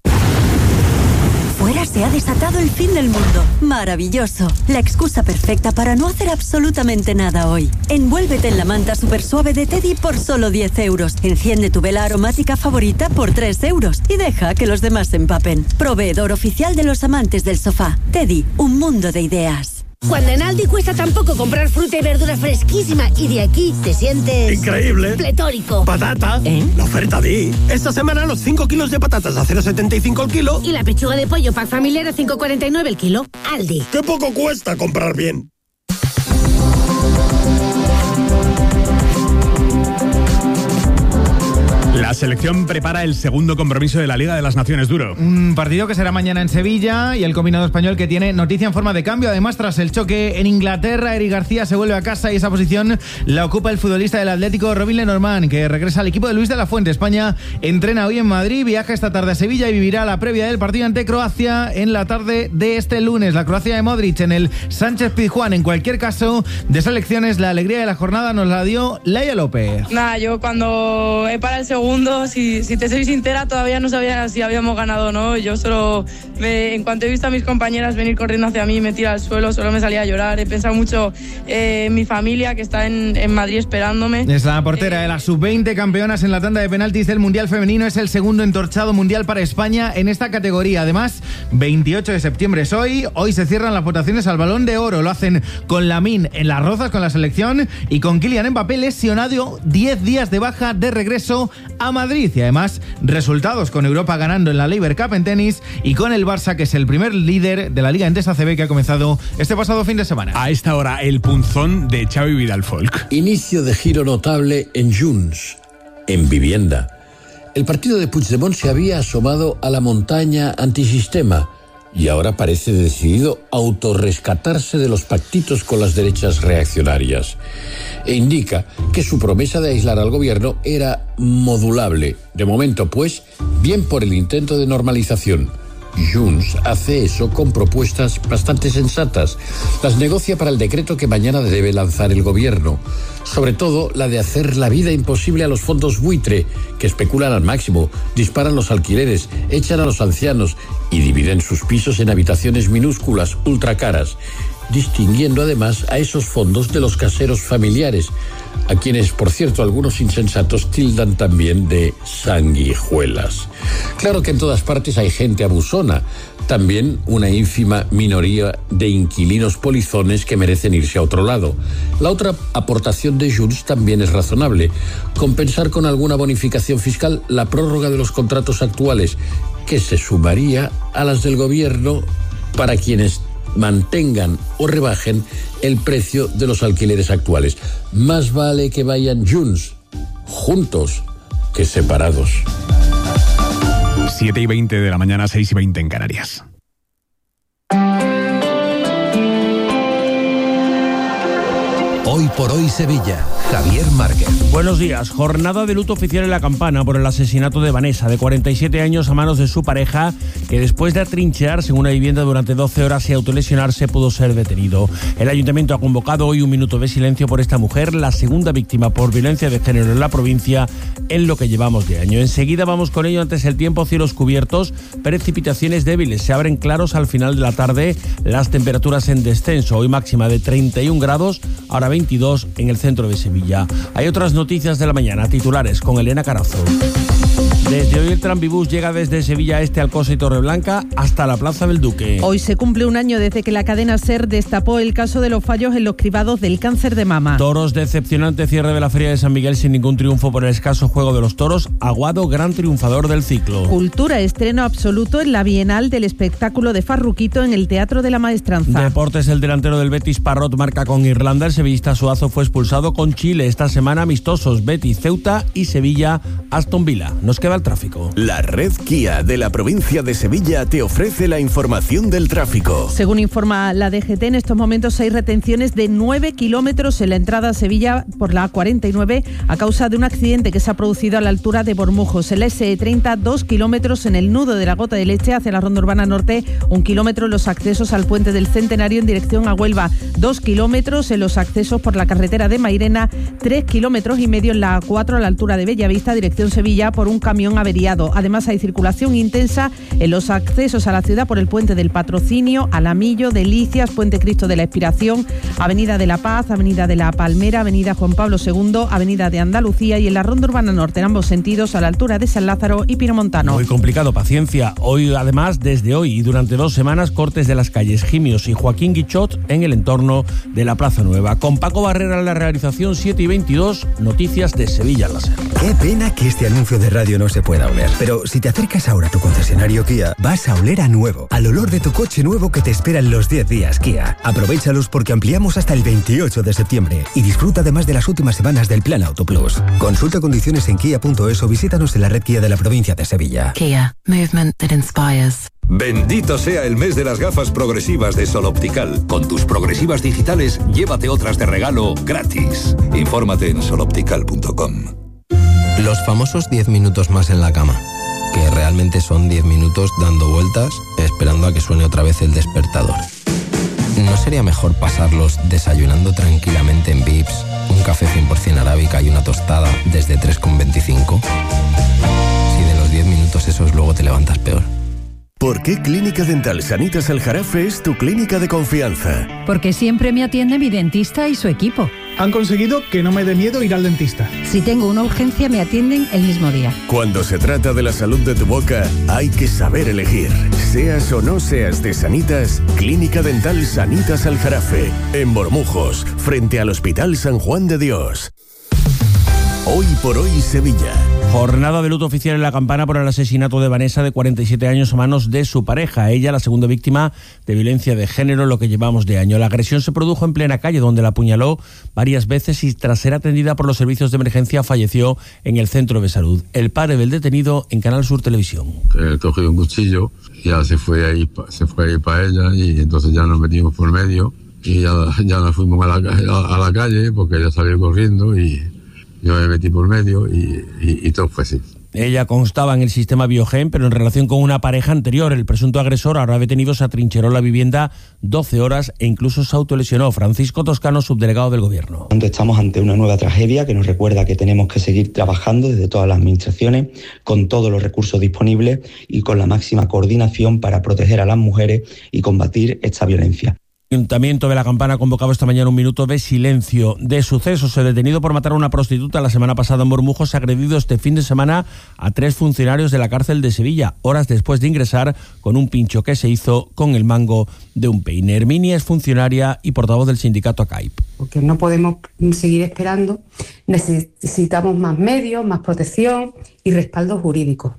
Fuera se ha desatado el fin del mundo. Maravilloso. La excusa perfecta para no hacer absolutamente nada hoy. Envuélvete en la manta super suave de Teddy por solo 10 euros. Enciende tu vela aromática favorita por 3 euros. Y deja que los demás se empapen. Proveedor oficial de los amantes del sofá. Teddy, un mundo de ideas. Cuando en Aldi cuesta tan poco comprar fruta y verdura fresquísima y de aquí te sientes... ¡increíble! ¡Pletórico! ¡Patata! La oferta Di. Esta semana los 5 kilos de patatas a 0,75 el kilo. Y la pechuga de pollo pack familiar a 5,49 el kilo. Aldi. ¡Qué poco cuesta comprar bien! La selección prepara el segundo compromiso de la Liga de las Naciones Duro. Un partido que será mañana en Sevilla y el combinado español que tiene noticia en forma de cambio. Además, tras el choque en Inglaterra, Eric García se vuelve a casa y esa posición la ocupa el futbolista del Atlético, Robin Lenormand, que regresa al equipo de Luis de la Fuente. España entrena hoy en Madrid, viaja esta tarde a Sevilla y vivirá la previa del partido ante Croacia en la tarde de este lunes. La Croacia de Modric en el Sánchez-Pizjuán. En cualquier caso, de selecciones, la alegría de la jornada nos la dio Laia López. Nada, yo cuando he parado el segundo, si te soy sincera, todavía no sabía si habíamos ganado o no. Yo en cuanto he visto a mis compañeras venir corriendo hacia mí, me tira al suelo, solo me salía a llorar. He pensado mucho en mi familia, que está en Madrid esperándome. Es la portera de las sub-20 campeonas en la tanda de penaltis del Mundial Femenino. Es el segundo entorchado mundial para España en esta categoría. Además, 28 de septiembre es hoy. Hoy se cierran las votaciones al Balón de Oro. Lo hacen con Lamine en Las Rozas con la selección y con Kylian Mbappé lesionado, 10 días de baja de regreso a Madrid. Y además, resultados con Europa ganando en la Laver Cup en tenis y con el Barça, que es el primer líder de la Liga Endesa CB, que ha comenzado este pasado fin de semana. A esta hora, el punzón de Xavi Vidal Folk. Inicio de giro notable en Junts, en vivienda. El partido de Puigdemont se había asomado a la montaña antisistema y ahora parece decidido autorrescatarse de los pactitos con las derechas reaccionarias. E indica que su promesa de aislar al gobierno era modulable. De momento, pues, bien por el intento de normalización. Junts hace eso con propuestas bastante sensatas. Las negocia para el decreto que mañana debe lanzar el gobierno. Sobre todo la de hacer la vida imposible a los fondos buitre, que especulan al máximo, disparan los alquileres, echan a los ancianos y dividen sus pisos en habitaciones minúsculas, ultra caras, distinguiendo además a esos fondos de los caseros familiares, a quienes, por cierto, algunos insensatos tildan también de sanguijuelas. Claro que en todas partes hay gente abusona, también una ínfima minoría de inquilinos polizones que merecen irse a otro lado. La otra aportación de Junts también es razonable: compensar con alguna bonificación fiscal la prórroga de los contratos actuales, que se sumaría a las del gobierno para quienes mantengan o rebajen el precio de los alquileres actuales. Más vale que vayan juntos que separados. 7:20 de la mañana, 6:20 en Canarias. Hoy por hoy Sevilla. Javier Márquez. Buenos días. Jornada de luto oficial en La Campana por el asesinato de Vanessa, de 47 años, a manos de su pareja, que después de atrincherarse en una vivienda durante 12 horas y autolesionarse pudo ser detenido. El ayuntamiento ha convocado hoy un minuto de silencio por esta mujer, la segunda víctima por violencia de género en la provincia en lo que llevamos de año. Enseguida vamos con ello. Antes el tiempo: cielos cubiertos, precipitaciones débiles. Se abren claros al final de la tarde, las temperaturas en descenso. Hoy máxima de 31 grados, ahora 22 en el centro de Sevilla. Hay otras noticias de la mañana, titulares con Elena Carazo. Desde hoy el Tranvibús llega desde Sevilla Este, Alcosa y Torreblanca hasta la Plaza del Duque. Hoy se cumple un año desde que la cadena SER destapó el caso de los fallos en los cribados del cáncer de mama. Toros, decepcionante cierre de la Feria de San Miguel sin ningún triunfo por el escaso juego de los toros. Aguado, gran triunfador del ciclo. Cultura, estreno absoluto en la Bienal del espectáculo de Farruquito en el Teatro de la Maestranza. Deportes, el delantero del Betis, Parrot, marca con Irlanda. El sevillista Suazo fue expulsado con Chile. Esta semana amistosos: Betis, Ceuta y Sevilla, Aston Villa. Nos queda el tráfico. La red Kia de la provincia de Sevilla te ofrece la información del tráfico. Según informa la DGT, en estos momentos hay retenciones de 9 kilómetros en la entrada a Sevilla por la A49 a causa de un accidente que se ha producido a la altura de Bormujos. En la SE30, 2 kilómetros en el nudo de la Gota de Leche hacia la Ronda Urbana Norte, 1 kilómetro en los accesos al Puente del Centenario en dirección a Huelva, 2 kilómetros en los accesos por la carretera de Mairena, 3 kilómetros y medio en la A4 a la altura de Bellavista, dirección Sevilla, por un camión averiado. Además, hay circulación intensa en los accesos a la ciudad por el Puente del Patrocinio, Alamillo, Delicias, Puente Cristo de la Expiración, Avenida de la Paz, Avenida de la Palmera, Avenida Juan Pablo II, Avenida de Andalucía y en la Ronda Urbana Norte en ambos sentidos a la altura de San Lázaro y Pinomontano. Muy complicado, paciencia. Hoy, además, desde hoy y durante 2 semanas, cortes de las calles Gimios y Joaquín Guichot en el entorno de la Plaza Nueva. Con Paco Barrera en la realización, 7:22, noticias de Sevilla Láser. Qué pena que este anuncio de radio no se se pueda oler. Pero si te acercas ahora a tu concesionario Kia, vas a oler a nuevo, al olor de tu coche nuevo que te espera en los 10 días Kia. Aprovéchalos porque ampliamos hasta el 28 de septiembre y disfruta además de las últimas semanas del Plan Auto Plus. Consulta condiciones en kia.es o visítanos en la red Kia de la provincia de Sevilla. Kia, movement that inspires. Bendito sea el mes de las gafas progresivas de Sol Optical. Con tus progresivas digitales, llévate otras de regalo gratis. Infórmate en soloptical.com. Los famosos 10 minutos más en la cama, que realmente son 10 minutos dando vueltas, esperando a que suene otra vez el despertador. ¿No sería mejor pasarlos desayunando tranquilamente en Vips, un café 100% arábica y una tostada desde 3,25? Si de los 10 minutos esos luego te levantas peor. ¿Por qué Clínica Dental Sanitas Aljarafe es tu clínica de confianza? Porque siempre me atiende mi dentista y su equipo. Han conseguido que no me dé miedo ir al dentista. Si tengo una urgencia, me atienden el mismo día. Cuando se trata de la salud de tu boca, hay que saber elegir. Seas o no seas de Sanitas, Clínica Dental Sanitas Aljarafe, en Bormujos, frente al Hospital San Juan de Dios. Hoy por hoy Sevilla. Jornada de luto oficial en La Campana por el asesinato de Vanessa, de 47 años, a manos de su pareja. Ella, la segunda víctima de violencia de género en lo que llevamos de año. La agresión se produjo en plena calle, donde la apuñaló varias veces y, tras ser atendida por los servicios de emergencia, falleció en el centro de salud. El padre del detenido en Canal Sur Televisión. Cogió un cuchillo, ya se fue ahí para ella, y entonces ya nos metimos por medio y ya nos fuimos a la calle porque ella salió corriendo y yo me metí por medio y todo fue así. Ella constaba en el sistema Biogen, pero en relación con una pareja anterior. El presunto agresor, ahora detenido, se atrincheró en la vivienda 12 horas e incluso se autolesionó. Francisco Toscano, subdelegado del Gobierno. Estamos ante una nueva tragedia que nos recuerda que tenemos que seguir trabajando desde todas las administraciones, con todos los recursos disponibles y con la máxima coordinación para proteger a las mujeres y combatir esta violencia. El Ayuntamiento de La Campana ha convocado esta mañana un minuto de silencio de sucesos. El detenido por matar a una prostituta la semana pasada en Bormujos ha agredido este fin de semana a 3 funcionarios de la cárcel de Sevilla, horas después de ingresar con un pincho que se hizo con el mango de un peine. Herminia es funcionaria y portavoz del sindicato ACAIP. Porque no podemos seguir esperando, necesitamos más medios, más protección y respaldo jurídico.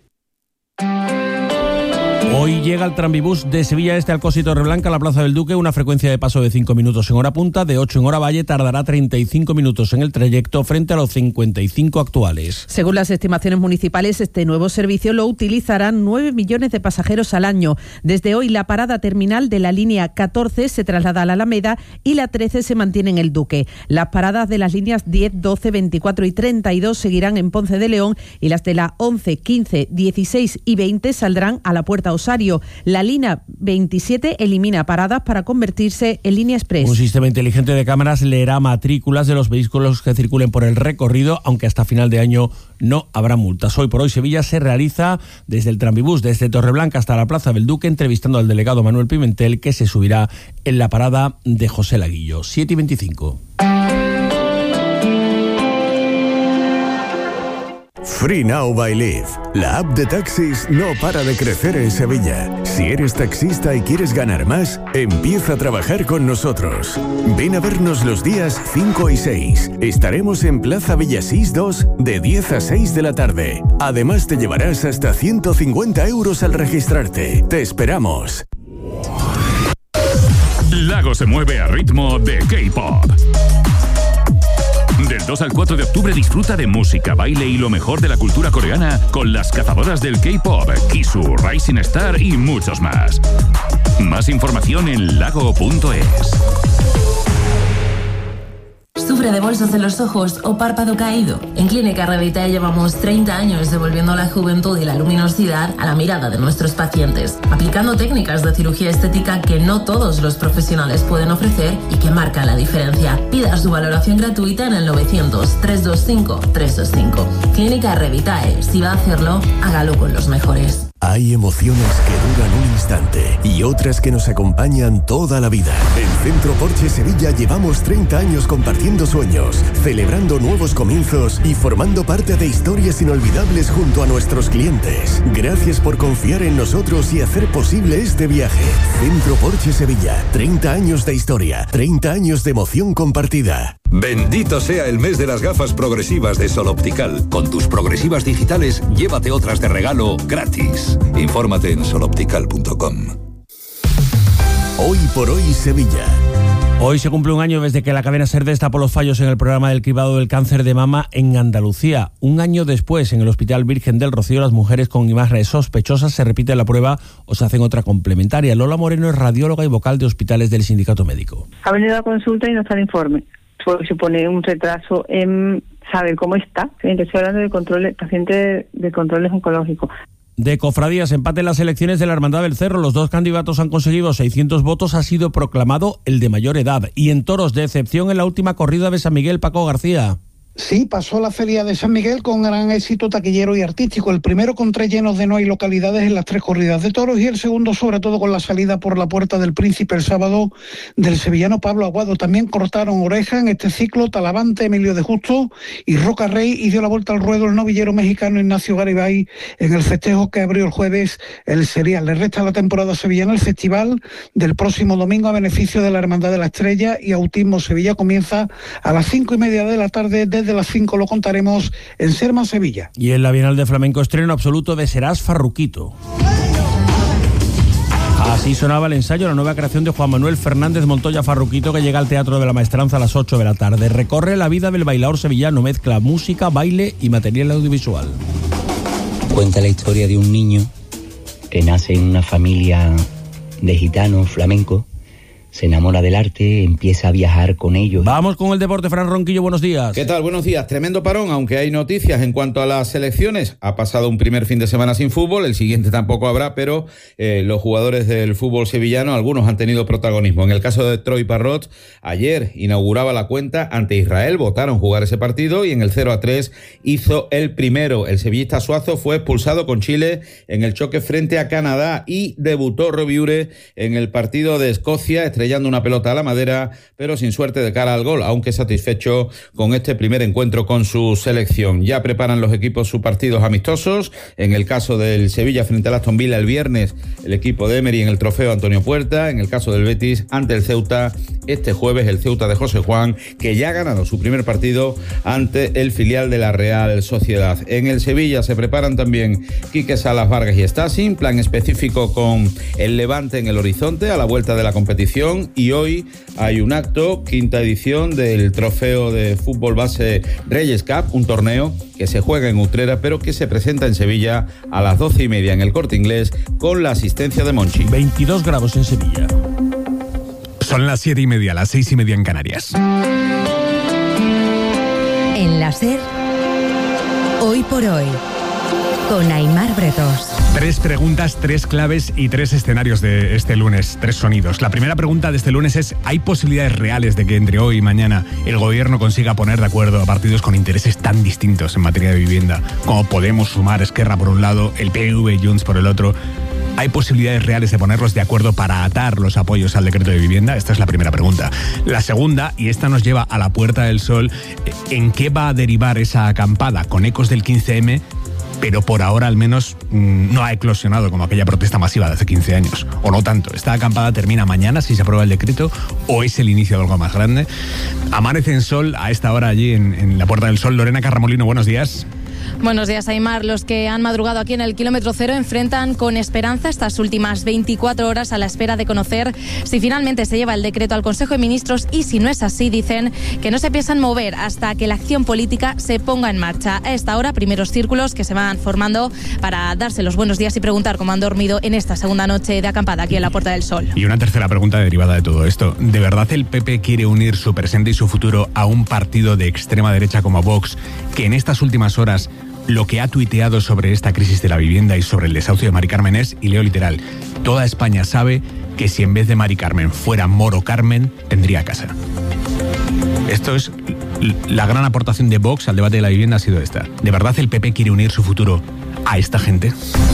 Hoy llega el tranvibús de Sevilla Este al Alcosí Torreblanca a la Plaza del Duque, una frecuencia de paso de 5 minutos en hora punta, de 8 en hora valle, tardará 35 minutos en el trayecto frente a los 55 actuales. Según las estimaciones municipales, este nuevo servicio lo utilizarán 9 millones de pasajeros al año. Desde hoy, la parada terminal de la línea 14 se traslada a la Alameda y la 13 se mantiene en el Duque. Las paradas de las líneas 10, 12, 24 y 32 seguirán en Ponce de León y las de la 11, 15, 16 y 20 saldrán a la Puerta Osario. La línea 27 elimina paradas para convertirse en línea express. Un sistema inteligente de cámaras leerá matrículas de los vehículos que circulen por el recorrido, aunque hasta final de año no habrá multas. Hoy por hoy Sevilla se realiza desde el tranvibús, desde Torreblanca hasta la Plaza del Duque, entrevistando al delegado Manuel Pimentel, que se subirá en la parada de José Laguillo. 7:25. Free Now by Lyft. La app de taxis no para de crecer en Sevilla. Si eres taxista y quieres ganar más, empieza a trabajar con nosotros. Ven a vernos los días 5 y 6. Estaremos en Plaza Villasís 2 de 10 a 6 de la tarde. Además te llevarás hasta 150 euros al registrarte. Te esperamos. Lago se mueve a ritmo de K-pop. Del 2 al 4 de octubre disfruta de música, baile y lo mejor de la cultura coreana con las cazadoras del K-pop, Kisu, Rising Star y muchos más. Más información en lago.es. ¿Sufre de bolsas en los ojos o párpado caído? En Clínica Revitae llevamos 30 años devolviendo la juventud y la luminosidad a la mirada de nuestros pacientes, aplicando técnicas de cirugía estética que no todos los profesionales pueden ofrecer y que marcan la diferencia. Pida su valoración gratuita en el 900-325-325. Clínica Revitae. Si va a hacerlo, hágalo con los mejores. Hay emociones que duran un instante y otras que nos acompañan toda la vida. En Centro Porsche Sevilla llevamos 30 años compartiendo sueños, celebrando nuevos comienzos y formando parte de historias inolvidables junto a nuestros clientes. Gracias por confiar en nosotros y hacer posible este viaje. Centro Porsche Sevilla, 30 años de historia, 30 años de emoción compartida. Bendito sea el mes de las gafas progresivas de Sol Optical. Con tus progresivas digitales, llévate otras de regalo gratis. Infórmate en soloptical.com. Hoy por hoy Sevilla. Hoy se cumple un año desde que la cadena SER destapó los fallos en el programa del cribado del cáncer de mama en Andalucía. Un año después, en el Hospital Virgen del Rocío, las mujeres con imágenes sospechosas se repite la prueba o se hacen otra complementaria. Lola Moreno es radióloga y vocal de hospitales del Sindicato Médico. Ha venido a consulta y no está el informe, porque supone un retraso en saber cómo está. Estoy hablando de control, paciente de controles oncológicos. De cofradías, empate en las elecciones de la Hermandad del Cerro. Los dos candidatos han conseguido 600 votos. Ha sido proclamado el de mayor edad. Y en toros, de excepción en la última corrida de San Miguel, Paco García. Sí, pasó la Feria de San Miguel con gran éxito taquillero y artístico. El primero con 3 llenos de no hay localidades en las 3 corridas de toros y el segundo sobre todo con la salida por la Puerta del Príncipe el sábado del sevillano Pablo Aguado. También cortaron oreja en este ciclo Talavante, Emilio de Justo y Roca Rey, y dio la vuelta al ruedo el novillero mexicano Ignacio Garibay en el festejo que abrió el jueves el serial. Le resta a la temporada sevillana el festival del próximo domingo a beneficio de la Hermandad de la Estrella, y Autismo Sevilla comienza a las 5:30 de la tarde. Desde las 5 lo contaremos en Serma, Sevilla. Y en la Bienal de Flamenco, estreno absoluto de Serás Farruquito. Así sonaba el ensayo, la nueva creación de Juan Manuel Fernández Montoya Farruquito, que llega al Teatro de la Maestranza a las 8 de la tarde. Recorre la vida del bailador sevillano, mezcla música, baile y material audiovisual. Cuenta la historia de un niño que nace en una familia de gitanos flamencos, se enamora del arte, empieza a viajar con ellos. Vamos con el deporte. Fran Ronquillo, buenos días. ¿Qué tal? Buenos días. Tremendo parón, aunque hay noticias en cuanto a las selecciones. Ha pasado un primer fin de semana sin fútbol, el siguiente tampoco habrá, pero los jugadores del fútbol sevillano, algunos han tenido protagonismo. En el caso de Troy Parrot, ayer inauguraba la cuenta ante Israel, votaron jugar ese partido y en el 0-3 hizo el primero. El sevillista Suazo fue expulsado con Chile en el choque frente a Canadá y debutó Robiure en el partido de Escocia, estrellando una pelota a la madera, pero sin suerte de cara al gol, aunque satisfecho con este primer encuentro con su selección. Ya preparan los equipos sus partidos amistosos. En el caso del Sevilla frente al Aston Villa el viernes, el equipo de Emery en el trofeo Antonio Puerta. En el caso del Betis ante el Ceuta, este jueves el Ceuta de José Juan, que ya ha ganado su primer partido ante el filial de la Real Sociedad. En el Sevilla se preparan también Quique Salas, Vargas y Stasi, plan específico con el Levante en el horizonte a la vuelta de la competición. Y hoy hay un acto, 5ª edición del trofeo de fútbol base Reyes Cup, un torneo que se juega en Utrera pero que se presenta en Sevilla a las 12:30 en el Corte Inglés con la asistencia de Monchi. 22 grados en Sevilla. Son las 7:30, las 6:30 en Canarias. En la SER, Hoy por Hoy, con Aimar Bretos. 3 preguntas, 3 claves y 3 escenarios de este lunes, 3 sonidos. La primera pregunta de este lunes es: ¿hay posibilidades reales de que entre hoy y mañana el gobierno consiga poner de acuerdo a partidos con intereses tan distintos en materia de vivienda como Podemos, Sumar, Esquerra por un lado, el PNV y Junts por el otro? ¿Hay posibilidades reales de ponerlos de acuerdo para atar los apoyos al decreto de vivienda? Esta es la primera pregunta. La segunda, y esta nos lleva a la Puerta del Sol, ¿en qué va a derivar esa acampada con ecos del 15M? Pero por ahora al menos no ha eclosionado como aquella protesta masiva de hace 15 años, o no tanto. Esta acampada termina mañana si se aprueba el decreto, o es el inicio de algo más grande. Amanece en sol a esta hora allí en la Puerta del Sol. Lorena Carramolino, buenos días. Buenos días, Aimar. Los que han madrugado aquí en el kilómetro cero enfrentan con esperanza estas últimas 24 horas a la espera de conocer si finalmente se lleva el decreto al Consejo de Ministros, y si no es así, dicen que no se piensan mover hasta que la acción política se ponga en marcha. A esta hora, primeros círculos que se van formando para darse los buenos días y preguntar cómo han dormido en esta segunda noche de acampada aquí en la Puerta del Sol. Y una tercera pregunta derivada de todo esto. ¿De verdad el PP quiere unir su presente y su futuro a un partido de extrema derecha como Vox, que en estas últimas horas lo que ha tuiteado sobre esta crisis de la vivienda y sobre el desahucio de Mari Carmen es, y leo literal: toda España sabe que si en vez de Mari Carmen fuera Moro Carmen, tendría casa? Esto es la gran aportación de Vox al debate de la vivienda, ha sido esta. ¿De verdad el PP quiere unir su futuro a esta gente?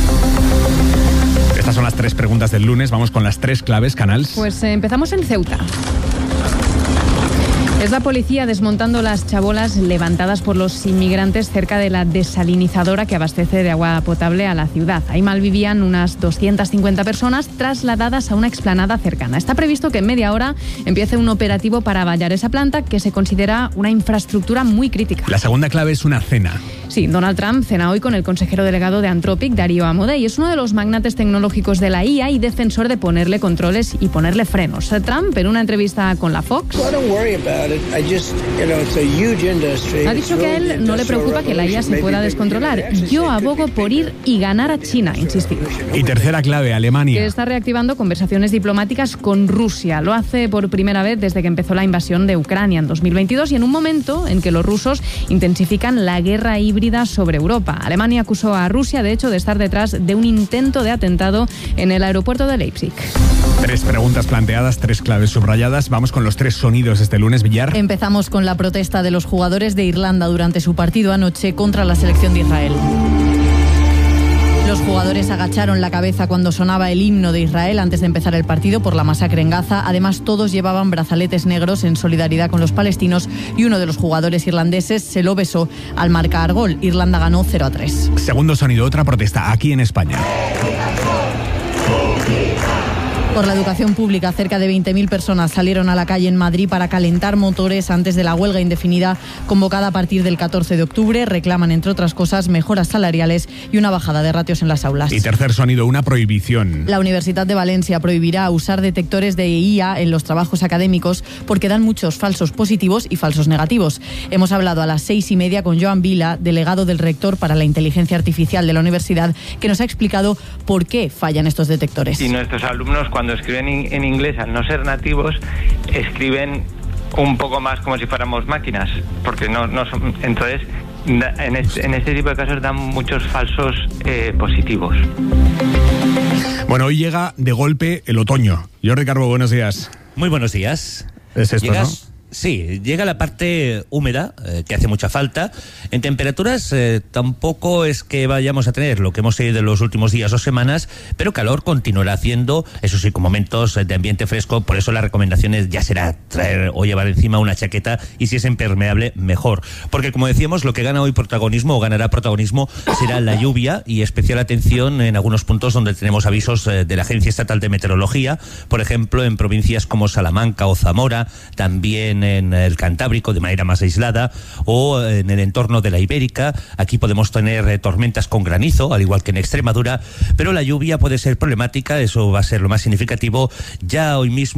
Estas son las 3 preguntas del lunes. Vamos con las 3 claves, Canals. Pues empezamos en Ceuta. Es la policía desmontando las chabolas levantadas por los inmigrantes cerca de la desalinizadora que abastece de agua potable a la ciudad. Ahí malvivían unas 250 personas trasladadas a una explanada cercana. Está previsto que en media hora empiece un operativo para vallar esa planta, que se considera una infraestructura muy crítica. La segunda clave es una cena. Sí, Donald Trump cena hoy con el consejero delegado de Anthropic, Darío Amodei. Es uno de los magnates tecnológicos de la IA y defensor de ponerle controles y ponerle frenos. Trump, en una entrevista con la Fox, ha dicho que a él no le preocupa que la IA se pueda descontrolar. Yo abogo por ir y ganar a China, insistido. Y tercera clave, Alemania. Que está reactivando conversaciones diplomáticas con Rusia. Lo hace por primera vez desde que empezó la invasión de Ucrania en 2022 y en un momento en que los rusos intensifican la guerra híbrida sobre Europa. Alemania acusó a Rusia, de hecho, de estar detrás de un intento de atentado en el aeropuerto de Leipzig. 3 preguntas planteadas, 3 claves subrayadas. Vamos con los 3 sonidos este lunes, Villar. Empezamos con la protesta de los jugadores de Irlanda durante su partido anoche contra la selección de Israel. Los jugadores agacharon la cabeza cuando sonaba el himno de Israel antes de empezar el partido por la masacre en Gaza. Además, todos llevaban brazaletes negros en solidaridad con los palestinos y uno de los jugadores irlandeses se lo besó al marcar gol. Irlanda ganó 0-3. Segundo sonido, otra protesta aquí en España. Por la educación pública, cerca de 20.000 personas salieron a la calle en Madrid para calentar motores antes de la huelga indefinida convocada a partir del 14 de octubre. Reclaman, entre otras cosas, mejoras salariales y una bajada de ratios en las aulas. Y tercer sonido, una prohibición. La Universidad de Valencia prohibirá usar detectores de IA en los trabajos académicos porque dan muchos falsos positivos y falsos negativos. Hemos hablado a las 6:30 con Joan Vila, delegado del rector para la inteligencia artificial de la universidad, que nos ha explicado por qué fallan estos detectores. Y nuestros alumnos, cuando escriben en inglés, al no ser nativos, escriben un poco más como si fuéramos máquinas, porque no son, entonces en este tipo de casos dan muchos falsos positivos. Bueno, hoy llega de golpe el otoño. Jordi Carbo, buenos días. Muy buenos días. Es esto, ¿no? Sí, llega la parte húmeda, que hace mucha falta. En temperaturas tampoco es que vayamos a tener lo que hemos tenido en los últimos días o semanas, pero calor continuará haciendo, eso sí, con momentos de ambiente fresco. Por eso la recomendación ya será traer o llevar encima una chaqueta, y si es impermeable, mejor. Porque, como decíamos, lo que gana hoy protagonismo o ganará protagonismo será la lluvia, y especial atención en algunos puntos donde tenemos avisos de la Agencia Estatal de Meteorología, por ejemplo, en provincias como Salamanca o Zamora, también en el Cantábrico de manera más aislada, o en el entorno de la Ibérica. Aquí podemos tener tormentas con granizo, al igual que en Extremadura, pero la lluvia puede ser problemática. Eso va a ser lo más significativo ya hoy mismo.